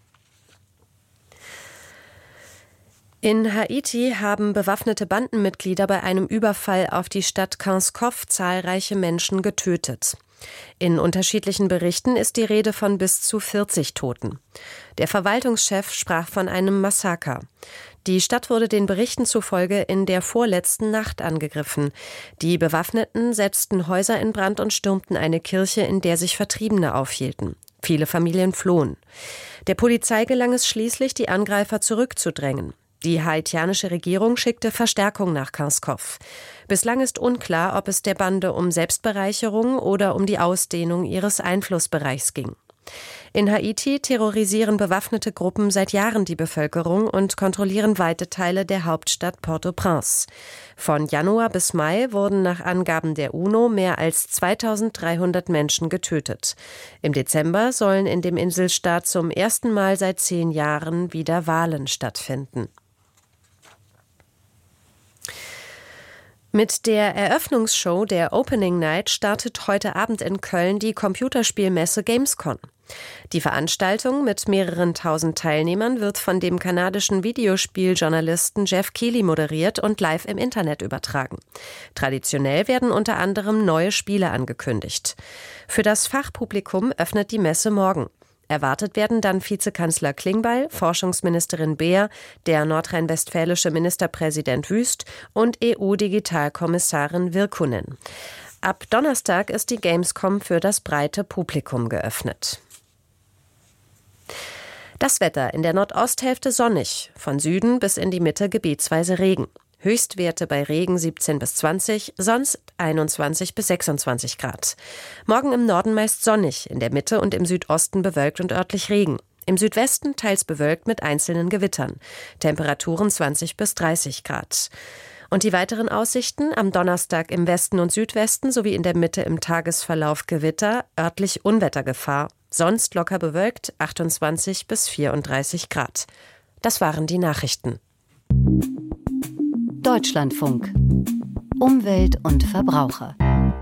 In Haiti haben bewaffnete Bandenmitglieder bei einem Überfall auf die Stadt Kinskov zahlreiche Menschen getötet. In unterschiedlichen Berichten ist die Rede von bis zu 40 Toten. Der Verwaltungschef sprach von einem Massaker. Die Stadt wurde den Berichten zufolge in der vorletzten Nacht angegriffen. Die Bewaffneten setzten Häuser in Brand und stürmten eine Kirche, in der sich Vertriebene aufhielten. Viele Familien flohen. Der Polizei gelang es schließlich, die Angreifer zurückzudrängen. Die haitianische Regierung schickte Verstärkung nach Kinskov. Bislang ist unklar, ob es der Bande um Selbstbereicherung oder um die Ausdehnung ihres Einflussbereichs ging. In Haiti terrorisieren bewaffnete Gruppen seit Jahren die Bevölkerung und kontrollieren weite Teile der Hauptstadt Port-au-Prince. Von Januar bis Mai wurden nach Angaben der UNO mehr als 2.300 Menschen getötet. Im Dezember sollen in dem Inselstaat zum ersten Mal seit 10 Jahren wieder Wahlen stattfinden. Mit der Eröffnungsshow der Opening Night startet heute Abend in Köln die Computerspielmesse Gamescom. Die Veranstaltung mit mehreren tausend Teilnehmern wird von dem kanadischen Videospieljournalisten Jeff Keighley moderiert und live im Internet übertragen. Traditionell werden unter anderem neue Spiele angekündigt. Für das Fachpublikum öffnet die Messe morgen. Erwartet werden dann Vizekanzler Klingbeil, Forschungsministerin Beer, der nordrhein-westfälische Ministerpräsident Wüst und EU-Digitalkommissarin Virkkunen. Ab Donnerstag ist die Gamescom für das breite Publikum geöffnet. Das Wetter: in der Nordosthälfte sonnig, von Süden bis in die Mitte gebietsweise Regen. Höchstwerte bei Regen 17 bis 20, sonst 21 bis 26 Grad. Morgen im Norden meist sonnig, in der Mitte und im Südosten bewölkt und örtlich Regen. Im Südwesten teils bewölkt mit einzelnen Gewittern. Temperaturen 20 bis 30 Grad. Und die weiteren Aussichten: am Donnerstag im Westen und Südwesten sowie in der Mitte im Tagesverlauf Gewitter, örtlich Unwettergefahr. Sonst locker bewölkt, 28 bis 34 Grad. Das waren die Nachrichten. Deutschlandfunk. Umwelt und Verbraucher.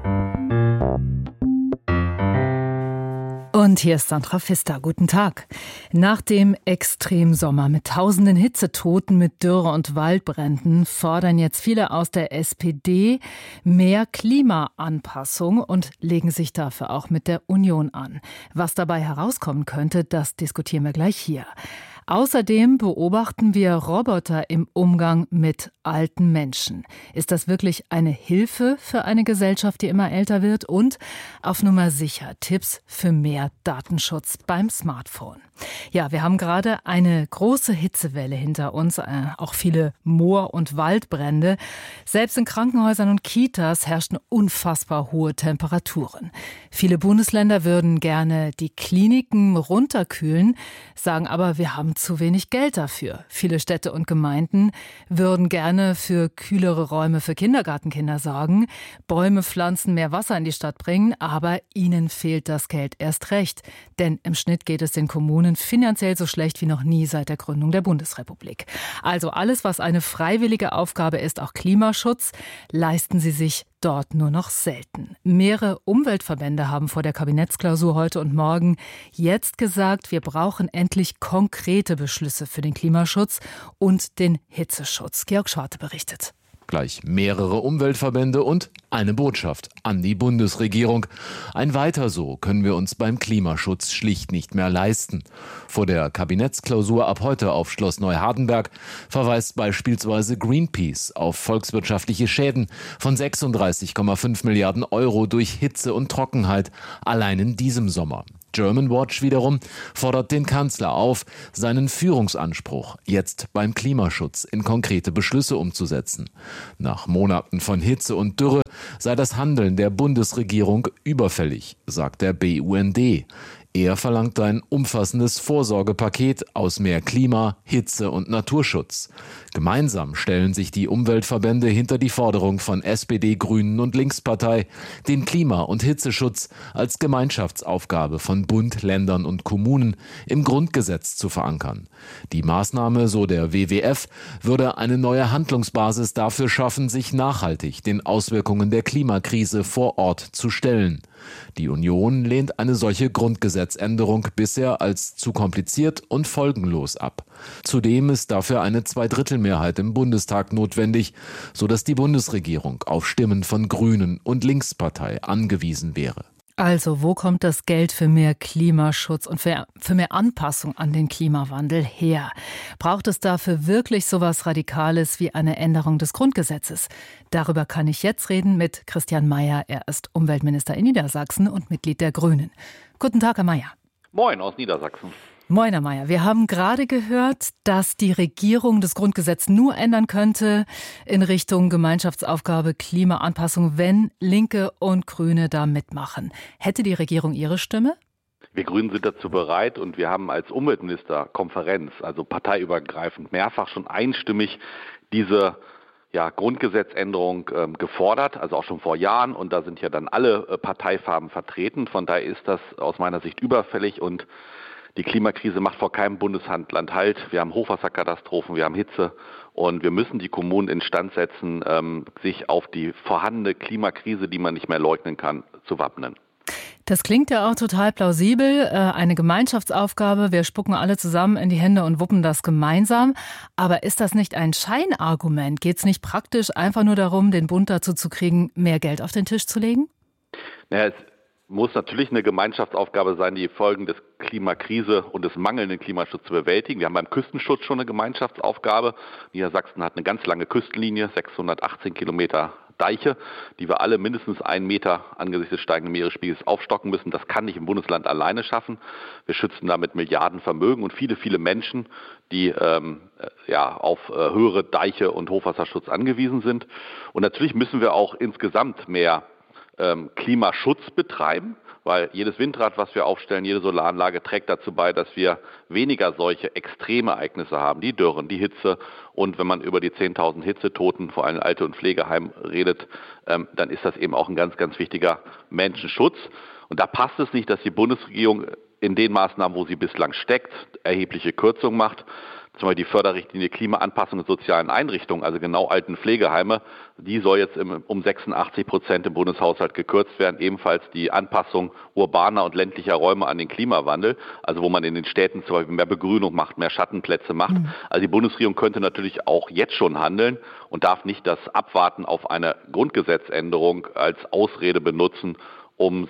Und hier ist Sandra Pfister. Guten Tag. Nach dem Extremsommer mit tausenden Hitzetoten, mit Dürre und Waldbränden fordern jetzt viele aus der SPD mehr Klimaanpassung und legen sich dafür auch mit der Union an. Was dabei herauskommen könnte, das diskutieren wir gleich hier. Außerdem beobachten wir Roboter im Umgang mit alten Menschen. Ist das wirklich eine Hilfe für eine Gesellschaft, die immer älter wird? Und auf Nummer sicher Tipps für mehr Datenschutz beim Smartphone. Ja, wir haben gerade eine große Hitzewelle hinter uns, auch viele Moor- und Waldbrände. Selbst in Krankenhäusern und Kitas herrschen unfassbar hohe Temperaturen. Viele Bundesländer würden gerne die Kliniken runterkühlen, sagen aber, wir haben zu wenig Geld dafür. Viele Städte und Gemeinden würden gerne für kühlere Räume für Kindergartenkinder sorgen, Bäume pflanzen, mehr Wasser in die Stadt bringen, aber ihnen fehlt das Geld erst recht. Denn im Schnitt geht es den Kommunen finanziell so schlecht wie noch nie seit der Gründung der Bundesrepublik. Also alles, was eine freiwillige Aufgabe ist, auch Klimaschutz, leisten sie sich dort nur noch selten. Mehrere Umweltverbände haben vor der Kabinettsklausur heute und morgen jetzt gesagt, wir brauchen endlich konkrete Beschlüsse für den Klimaschutz und den Hitzeschutz. Georg Schwarte berichtet. Gleich mehrere Umweltverbände und eine Botschaft an die Bundesregierung. Ein Weiter so können wir uns beim Klimaschutz schlicht nicht mehr leisten. Vor der Kabinettsklausur ab heute auf Schloss Neuhardenberg verweist beispielsweise Greenpeace auf volkswirtschaftliche Schäden von 36,5 Milliarden Euro durch Hitze und Trockenheit allein in diesem Sommer. Germanwatch wiederum fordert den Kanzler auf, seinen Führungsanspruch jetzt beim Klimaschutz in konkrete Beschlüsse umzusetzen. Nach Monaten von Hitze und Dürre sei das Handeln der Bundesregierung überfällig, sagt der BUND. Er verlangt ein umfassendes Vorsorgepaket aus mehr Klima, Hitze und Naturschutz. Gemeinsam stellen sich die Umweltverbände hinter die Forderung von SPD, Grünen und Linkspartei, den Klima- und Hitzeschutz als Gemeinschaftsaufgabe von Bund, Ländern und Kommunen im Grundgesetz zu verankern. Die Maßnahme, so der WWF, würde eine neue Handlungsbasis dafür schaffen, sich nachhaltig den Auswirkungen der Klimakrise vor Ort zu stellen. Die Union lehnt eine solche Grundgesetzänderung bisher als zu kompliziert und folgenlos ab. Zudem ist dafür eine Zweidrittelmehrheit im Bundestag notwendig, sodass die Bundesregierung auf Stimmen von Grünen und Linkspartei angewiesen wäre. Also, wo kommt das Geld für mehr Klimaschutz und für mehr Anpassung an den Klimawandel her? Braucht es dafür wirklich sowas Radikales wie eine Änderung des Grundgesetzes? Darüber kann ich jetzt reden mit Christian Mayer. Er ist Umweltminister in Niedersachsen und Mitglied der Grünen. Guten Tag, Herr Mayer. Moin aus Niedersachsen. Moin, Herr Mayer. Wir haben gerade gehört, dass die Regierung das Grundgesetz nur ändern könnte in Richtung Gemeinschaftsaufgabe Klimaanpassung, wenn Linke und Grüne da mitmachen. Hätte die Regierung ihre Stimme? Wir Grünen sind dazu bereit und wir haben als Umweltministerkonferenz, also parteiübergreifend, mehrfach schon einstimmig diese Grundgesetzänderung gefordert, also auch schon vor Jahren. Und da sind ja dann alle Parteifarben vertreten. Von daher ist das aus meiner Sicht überfällig und die Klimakrise macht vor keinem Bundesland Halt. Wir haben Hochwasserkatastrophen, wir haben Hitze und wir müssen die Kommunen instand setzen, sich auf die vorhandene Klimakrise, die man nicht mehr leugnen kann, zu wappnen. Das klingt ja auch total plausibel, eine Gemeinschaftsaufgabe, wir spucken alle zusammen in die Hände und wuppen das gemeinsam. Aber ist das nicht ein Scheinargument? Geht es nicht praktisch einfach nur darum, den Bund dazu zu kriegen, mehr Geld auf den Tisch zu legen? Naja, es muss natürlich eine Gemeinschaftsaufgabe sein, die Folgen des Klimakrise und des mangelnden Klimaschutzes zu bewältigen. Wir haben beim Küstenschutz schon eine Gemeinschaftsaufgabe. Niedersachsen hat eine ganz lange Küstenlinie, 618 Kilometer Deiche, die wir alle mindestens 1 Meter angesichts des steigenden Meeresspiegels aufstocken müssen. Das kann nicht ein Bundesland alleine schaffen. Wir schützen damit Milliardenvermögen und viele, viele Menschen, die auf höhere Deiche und Hochwasserschutz angewiesen sind. Und natürlich müssen wir auch insgesamt mehr Klimaschutz betreiben, weil jedes Windrad, was wir aufstellen, jede Solaranlage trägt dazu bei, dass wir weniger solche Extremereignisse haben, die Dürren, die Hitze. Und wenn man über die 10.000 Hitzetoten, vor allem Alte- und Pflegeheim, redet, dann ist das eben auch ein ganz, ganz wichtiger Menschenschutz. Und da passt es nicht, dass die Bundesregierung in den Maßnahmen, wo sie bislang steckt, erhebliche Kürzungen macht. Zum Beispiel die Förderrichtlinie Klimaanpassung in sozialen Einrichtungen, also genau Alten- und Pflegeheime, die soll jetzt um 86% im Bundeshaushalt gekürzt werden. Ebenfalls die Anpassung urbaner und ländlicher Räume an den Klimawandel, also wo man in den Städten zum Beispiel mehr Begrünung macht, mehr Schattenplätze macht. Also die Bundesregierung könnte natürlich auch jetzt schon handeln und darf nicht das Abwarten auf eine Grundgesetzänderung als Ausrede benutzen, um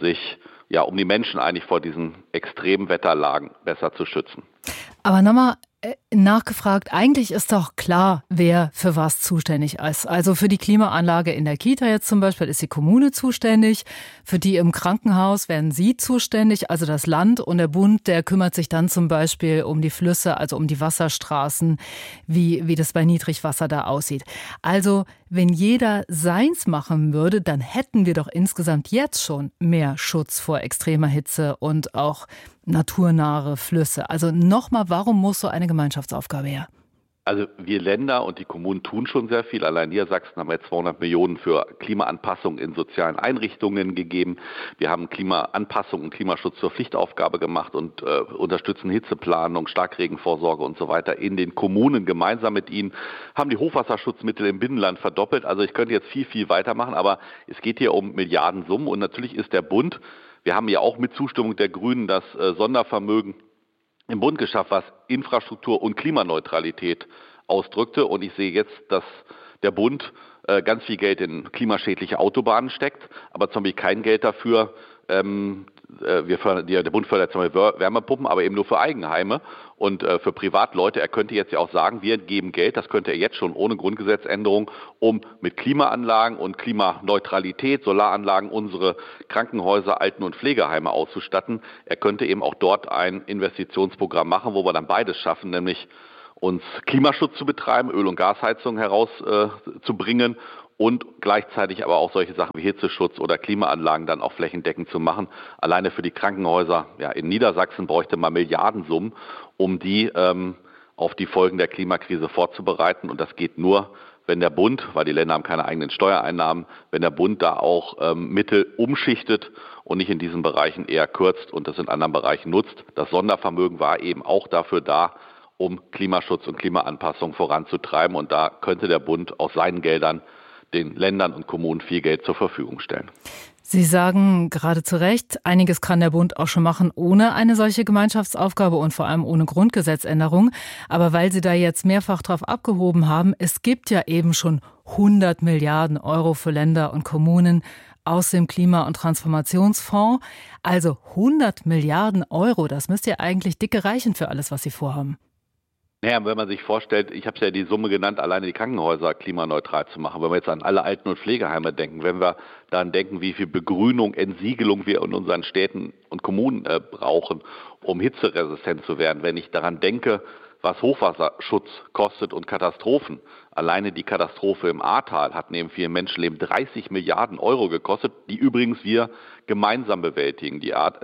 die Menschen eigentlich vor diesen Extremwetterlagen besser zu schützen. Aber nochmal nachgefragt, eigentlich ist doch klar, wer für was zuständig ist. Also für die Klimaanlage in der Kita jetzt zum Beispiel ist die Kommune zuständig, für die im Krankenhaus werden Sie zuständig, also das Land, und der Bund, der kümmert sich dann zum Beispiel um die Flüsse, also um die Wasserstraßen, wie das bei Niedrigwasser da aussieht. Also wenn jeder seins machen würde, dann hätten wir doch insgesamt jetzt schon mehr Schutz vor extremer Hitze und auch naturnahe Flüsse. Also nochmal, warum muss so eine Gemeinschaftsaufgabe her? Also wir Länder und die Kommunen tun schon sehr viel. Allein Niedersachsen haben wir 200 Millionen für Klimaanpassung in sozialen Einrichtungen gegeben. Wir haben Klimaanpassung und Klimaschutz zur Pflichtaufgabe gemacht und unterstützen Hitzeplanung, Starkregenvorsorge und so weiter in den Kommunen gemeinsam mit ihnen. Haben die Hochwasserschutzmittel im Binnenland verdoppelt. Also ich könnte jetzt viel, viel weitermachen, aber es geht hier um Milliardensummen und natürlich ist der Bund, wir haben ja auch mit Zustimmung der Grünen das Sondervermögen im Bund geschafft, was Infrastruktur und Klimaneutralität ausdrückte. Und ich sehe jetzt, dass der Bund ganz viel Geld in klimaschädliche Autobahnen steckt, aber zum Beispiel kein Geld dafür. Der Bund fördert zum Beispiel Wärmepumpen, aber eben nur für Eigenheime und für Privatleute. Er könnte jetzt ja auch sagen, wir geben Geld, das könnte er jetzt schon ohne Grundgesetzänderung, um mit Klimaanlagen und Klimaneutralität, Solaranlagen unsere Krankenhäuser, Alten- und Pflegeheime auszustatten. Er könnte eben auch dort ein Investitionsprogramm machen, wo wir dann beides schaffen, nämlich uns Klimaschutz zu betreiben, Öl- und Gasheizung herauszubringen und gleichzeitig aber auch solche Sachen wie Hitzeschutz oder Klimaanlagen dann auch flächendeckend zu machen. Alleine für die Krankenhäuser in Niedersachsen bräuchte man Milliardensummen, um die auf die Folgen der Klimakrise vorzubereiten. Und das geht nur, wenn der Bund, weil die Länder haben keine eigenen Steuereinnahmen, wenn der Bund da auch Mittel umschichtet und nicht in diesen Bereichen eher kürzt und das in anderen Bereichen nutzt. Das Sondervermögen war eben auch dafür da, um Klimaschutz und Klimaanpassung voranzutreiben. Und da könnte der Bund aus seinen Geldern den Ländern und Kommunen viel Geld zur Verfügung stellen. Sie sagen gerade zu Recht, einiges kann der Bund auch schon machen ohne eine solche Gemeinschaftsaufgabe und vor allem ohne Grundgesetzänderung. Aber weil Sie da jetzt mehrfach drauf abgehoben haben, es gibt ja eben schon 100 Milliarden Euro für Länder und Kommunen aus dem Klima- und Transformationsfonds. Also 100 Milliarden Euro, das müsste ja eigentlich dicke reichen für alles, was Sie vorhaben. Naja, wenn man sich vorstellt, ich habe ja die Summe genannt, alleine die Krankenhäuser klimaneutral zu machen. Wenn wir jetzt an alle Alten- und Pflegeheime denken, wenn wir daran denken, wie viel Begrünung, Entsiegelung wir in unseren Städten und Kommunen brauchen, um hitzeresistent zu werden. Wenn ich daran denke, was Hochwasserschutz kostet und Katastrophen. Alleine die Katastrophe im Ahrtal hat neben vielen Menschenleben 30 Milliarden Euro gekostet, die übrigens wir gemeinsam bewältigen.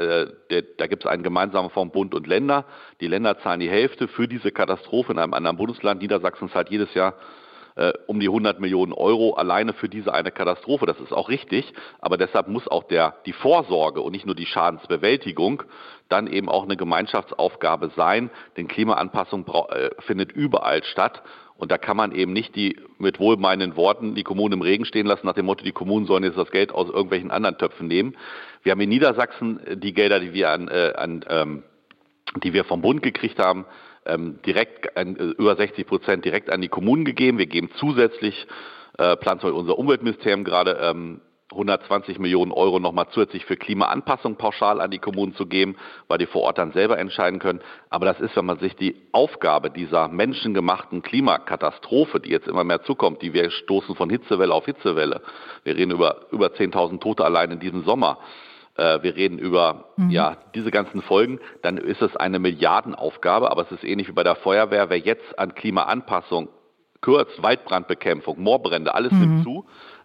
Da gibt es einen gemeinsamen Fonds Bund und Länder. Die Länder zahlen die Hälfte für diese Katastrophe in einem anderen Bundesland. Niedersachsen zahlt jedes Jahr um die 100 Millionen Euro alleine für diese eine Katastrophe. Das ist auch richtig, aber deshalb muss auch die Vorsorge und nicht nur die Schadensbewältigung dann eben auch eine Gemeinschaftsaufgabe sein, denn Klimaanpassung findet überall statt Und da kann man eben nicht mit wohlmeinenden Worten die Kommunen im Regen stehen lassen, nach dem Motto, die Kommunen sollen jetzt das Geld aus irgendwelchen anderen Töpfen nehmen. Wir haben in Niedersachsen die Gelder, die wir vom Bund gekriegt haben, über 60% direkt an die Kommunen gegeben. Wir geben zusätzlich, plant unser Umweltministerium gerade, 120 Millionen Euro nochmal zusätzlich für Klimaanpassung pauschal an die Kommunen zu geben, weil die vor Ort dann selber entscheiden können. Aber das ist, wenn man sich die Aufgabe dieser menschengemachten Klimakatastrophe, die jetzt immer mehr zukommt, die wir stoßen von Hitzewelle auf Hitzewelle. Wir reden über 10.000 Tote allein in diesem Sommer. Wir reden über diese ganzen Folgen, dann ist es eine Milliardenaufgabe, aber es ist ähnlich wie bei der Feuerwehr. Wer jetzt an Klimaanpassung kürzt, Waldbrandbekämpfung, Moorbrände, alles nimmt zu.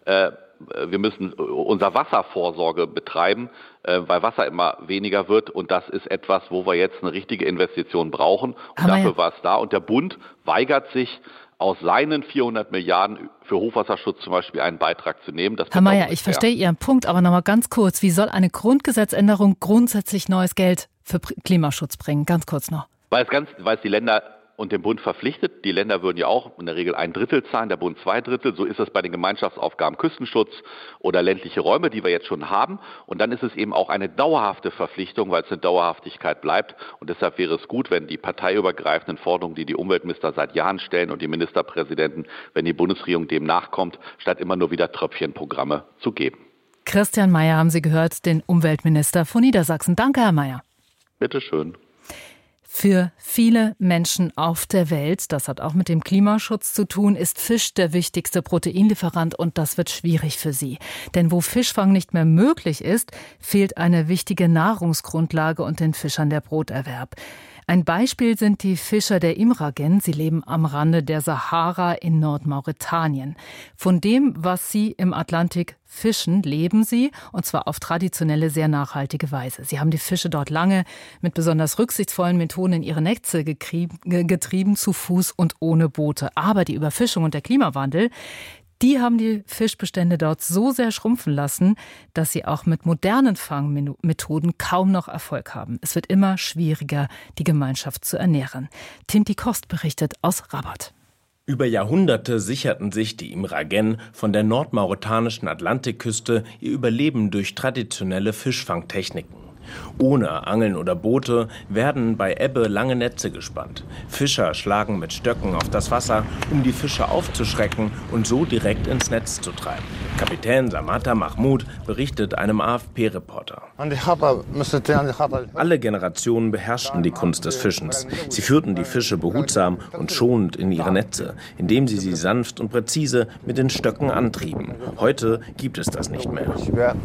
Wir müssen unsere Wasservorsorge betreiben, weil Wasser immer weniger wird. Und das ist etwas, wo wir jetzt eine richtige Investition brauchen. Und dafür war es da. Und der Bund weigert sich, aus seinen 400 Milliarden für Hochwasserschutz zum Beispiel einen Beitrag zu nehmen. Herr Mayer, ich verstehe Ihren Punkt, aber noch mal ganz kurz. Wie soll eine Grundgesetzänderung grundsätzlich neues Geld für Klimaschutz bringen? Ganz kurz noch. Weil es die Länder und den Bund verpflichtet. Die Länder würden ja auch in der Regel 1/3 zahlen, der Bund 2/3. So ist es bei den Gemeinschaftsaufgaben Küstenschutz oder ländliche Räume, die wir jetzt schon haben. Und dann ist es eben auch eine dauerhafte Verpflichtung, weil es eine Dauerhaftigkeit bleibt. Und deshalb wäre es gut, wenn die parteiübergreifenden Forderungen, die die Umweltminister seit Jahren stellen und die Ministerpräsidenten, wenn die Bundesregierung dem nachkommt, statt immer nur wieder Tröpfchenprogramme zu geben. Christian Mayer haben Sie gehört, den Umweltminister von Niedersachsen. Danke, Herr Mayer. Bitte schön. Für viele Menschen auf der Welt, das hat auch mit dem Klimaschutz zu tun, ist Fisch der wichtigste Proteinlieferant und das wird schwierig für sie. Denn wo Fischfang nicht mehr möglich ist, fehlt eine wichtige Nahrungsgrundlage und den Fischern der Broterwerb. Ein Beispiel sind die Fischer der Imragen. Sie leben am Rande der Sahara in Nordmauretanien. Von dem, was sie im Atlantik fischen, leben sie, und zwar auf traditionelle, sehr nachhaltige Weise. Sie haben die Fische dort lange mit besonders rücksichtsvollen Methoden in ihre Netze getrieben, zu Fuß und ohne Boote. Aber die Überfischung und der Klimawandel, die haben die Fischbestände dort so sehr schrumpfen lassen, dass sie auch mit modernen Fangmethoden kaum noch Erfolg haben. Es wird immer schwieriger, die Gemeinschaft zu ernähren. Tinti Kost berichtet aus Rabat. Über Jahrhunderte sicherten sich die Imragen von der nordmauretanischen Atlantikküste ihr Überleben durch traditionelle Fischfangtechniken. Ohne Angeln oder Boote werden bei Ebbe lange Netze gespannt. Fischer schlagen mit Stöcken auf das Wasser, um die Fische aufzuschrecken und so direkt ins Netz zu treiben. Kapitän Samata Mahmoud berichtet einem AFP-Reporter. Alle Generationen beherrschten die Kunst des Fischens. Sie führten die Fische behutsam und schonend in ihre Netze, indem sie sanft und präzise mit den Stöcken antrieben. Heute gibt es das nicht mehr.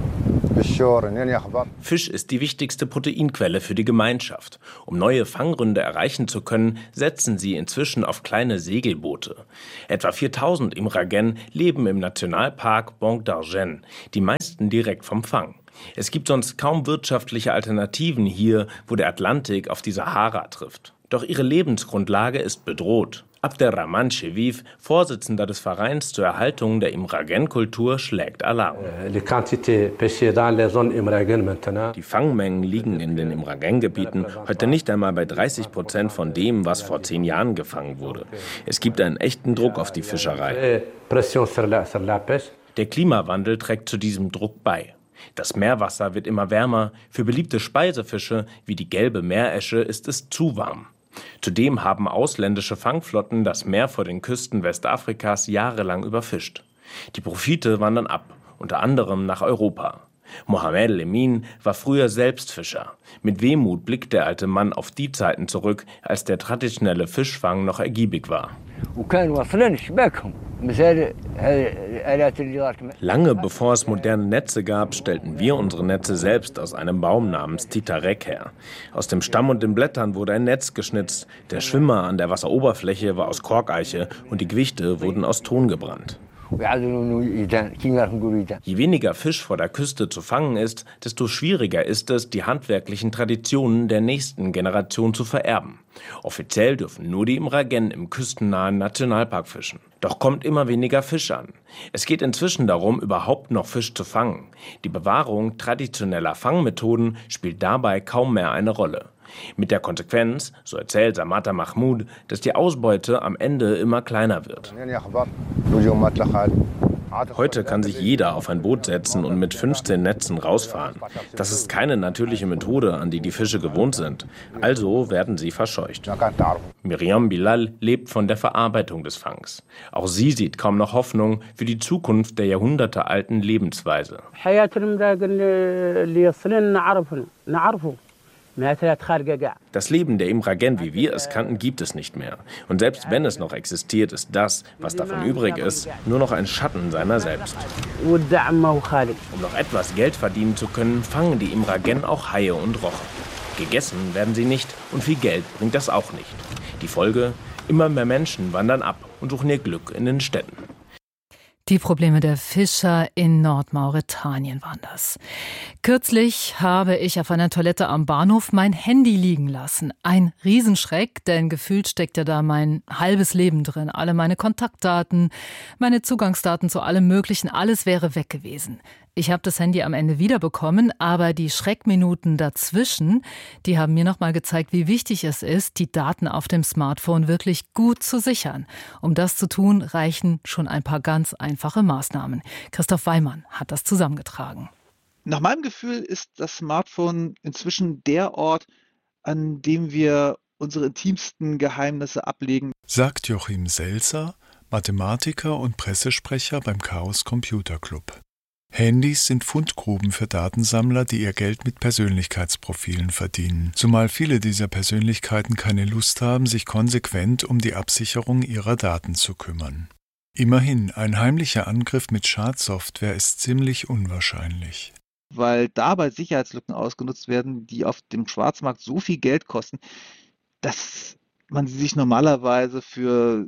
Fisch ist die wichtigste Proteinquelle für die Gemeinschaft. Um neue Fangründe erreichen zu können, setzen sie inzwischen auf kleine Segelboote. Etwa 4000 Imragen leben im Nationalpark Banc d'Argent, die meisten direkt vom Fang. Es gibt sonst kaum wirtschaftliche Alternativen hier, wo der Atlantik auf die Sahara trifft. Doch ihre Lebensgrundlage ist bedroht. Abderrahman Cheviv, Vorsitzender des Vereins zur Erhaltung der Imragen-Kultur, schlägt Alarm. Die Fangmengen liegen in den Imragen-Gebieten heute nicht einmal bei 30% von dem, was vor 10 Jahren gefangen wurde. Es gibt einen echten Druck auf die Fischerei. Der Klimawandel trägt zu diesem Druck bei. Das Meerwasser wird immer wärmer. Für beliebte Speisefische wie die gelbe Meeresche ist es zu warm. Zudem haben ausländische Fangflotten das Meer vor den Küsten Westafrikas jahrelang überfischt. Die Profite wandern ab, unter anderem nach Europa. Mohamed Lemin war früher selbst Fischer. Mit Wehmut blickt der alte Mann auf die Zeiten zurück, als der traditionelle Fischfang noch ergiebig war. Lange bevor es moderne Netze gab, stellten wir unsere Netze selbst aus einem Baum namens Titarek her. Aus dem Stamm und den Blättern wurde ein Netz geschnitzt. Der Schwimmer an der Wasseroberfläche war aus Korkeiche und die Gewichte wurden aus Ton gebrannt. Je weniger Fisch vor der Küste zu fangen ist, desto schwieriger ist es, die handwerklichen Traditionen der nächsten Generation zu vererben. Offiziell dürfen nur die Imragen im küstennahen Nationalpark fischen. Doch kommt immer weniger Fisch an. Es geht inzwischen darum, überhaupt noch Fisch zu fangen. Die Bewahrung traditioneller Fangmethoden spielt dabei kaum mehr eine Rolle. Mit der Konsequenz, so erzählt Samata Mahmoud, dass die Ausbeute am Ende immer kleiner wird. Heute kann sich jeder auf ein Boot setzen und mit 15 Netzen rausfahren. Das ist keine natürliche Methode, an die die Fische gewohnt sind. Also werden sie verscheucht. Miriam Bilal lebt von der Verarbeitung des Fangs. Auch sie sieht kaum noch Hoffnung für die Zukunft der jahrhundertealten Lebensweise. Das Leben der Imragen, wie wir es kannten, gibt es nicht mehr. Und selbst wenn es noch existiert, ist das, was davon übrig ist, nur noch ein Schatten seiner selbst. Um noch etwas Geld verdienen zu können, fangen die Imragen auch Haie und Rochen. Gegessen werden sie nicht und viel Geld bringt das auch nicht. Die Folge? Immer mehr Menschen wandern ab und suchen ihr Glück in den Städten. Die Probleme der Fischer in Nordmauretanien waren das. Kürzlich habe ich auf einer Toilette am Bahnhof mein Handy liegen lassen. Ein Riesenschreck, denn gefühlt steckt ja da mein halbes Leben drin. Alle meine Kontaktdaten, meine Zugangsdaten zu allem Möglichen, alles wäre weg gewesen. Ich habe das Handy am Ende wiederbekommen, aber die Schreckminuten dazwischen, die haben mir nochmal gezeigt, wie wichtig es ist, die Daten auf dem Smartphone wirklich gut zu sichern. Um das zu tun, reichen schon ein paar ganz einfache Maßnahmen. Christoph Weimann hat das zusammengetragen. Nach meinem Gefühl ist das Smartphone inzwischen der Ort, an dem wir unsere intimsten Geheimnisse ablegen, sagt Joachim Selzer, Mathematiker und Pressesprecher beim Chaos Computer Club. Handys sind Fundgruben für Datensammler, die ihr Geld mit Persönlichkeitsprofilen verdienen, zumal viele dieser Persönlichkeiten keine Lust haben, sich konsequent um die Absicherung ihrer Daten zu kümmern. Immerhin, ein heimlicher Angriff mit Schadsoftware ist ziemlich unwahrscheinlich. Weil dabei Sicherheitslücken ausgenutzt werden, die auf dem Schwarzmarkt so viel Geld kosten, dass man sie sich normalerweise für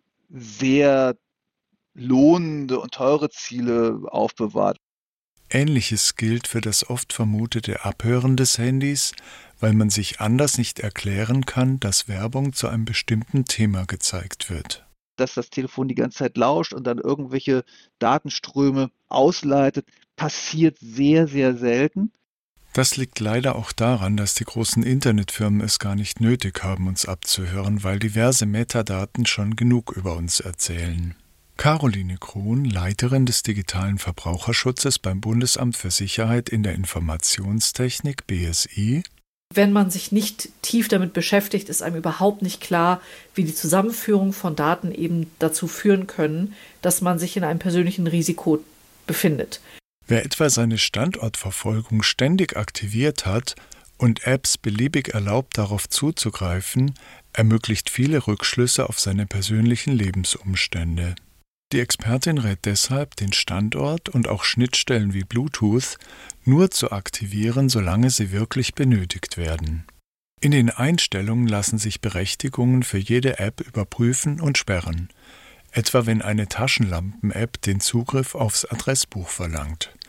sehr lohnende und teure Ziele aufbewahrt. Ähnliches gilt für das oft vermutete Abhören des Handys, weil man sich anders nicht erklären kann, dass Werbung zu einem bestimmten Thema gezeigt wird. Dass das Telefon die ganze Zeit lauscht und dann irgendwelche Datenströme ausleitet, passiert sehr, sehr selten. Das liegt leider auch daran, dass die großen Internetfirmen es gar nicht nötig haben, uns abzuhören, weil diverse Metadaten schon genug über uns erzählen. Caroline Krohn, Leiterin des digitalen Verbraucherschutzes beim Bundesamt für Sicherheit in der Informationstechnik BSI. Wenn man sich nicht tief damit beschäftigt, ist einem überhaupt nicht klar, wie die Zusammenführung von Daten eben dazu führen können, dass man sich in einem persönlichen Risiko befindet. Wer etwa seine Standortverfolgung ständig aktiviert hat und Apps beliebig erlaubt, darauf zuzugreifen, ermöglicht viele Rückschlüsse auf seine persönlichen Lebensumstände. Die Expertin rät deshalb, den Standort und auch Schnittstellen wie Bluetooth nur zu aktivieren, solange sie wirklich benötigt werden. In den Einstellungen lassen sich Berechtigungen für jede App überprüfen und sperren, etwa wenn eine Taschenlampen-App den Zugriff aufs Adressbuch verlangt.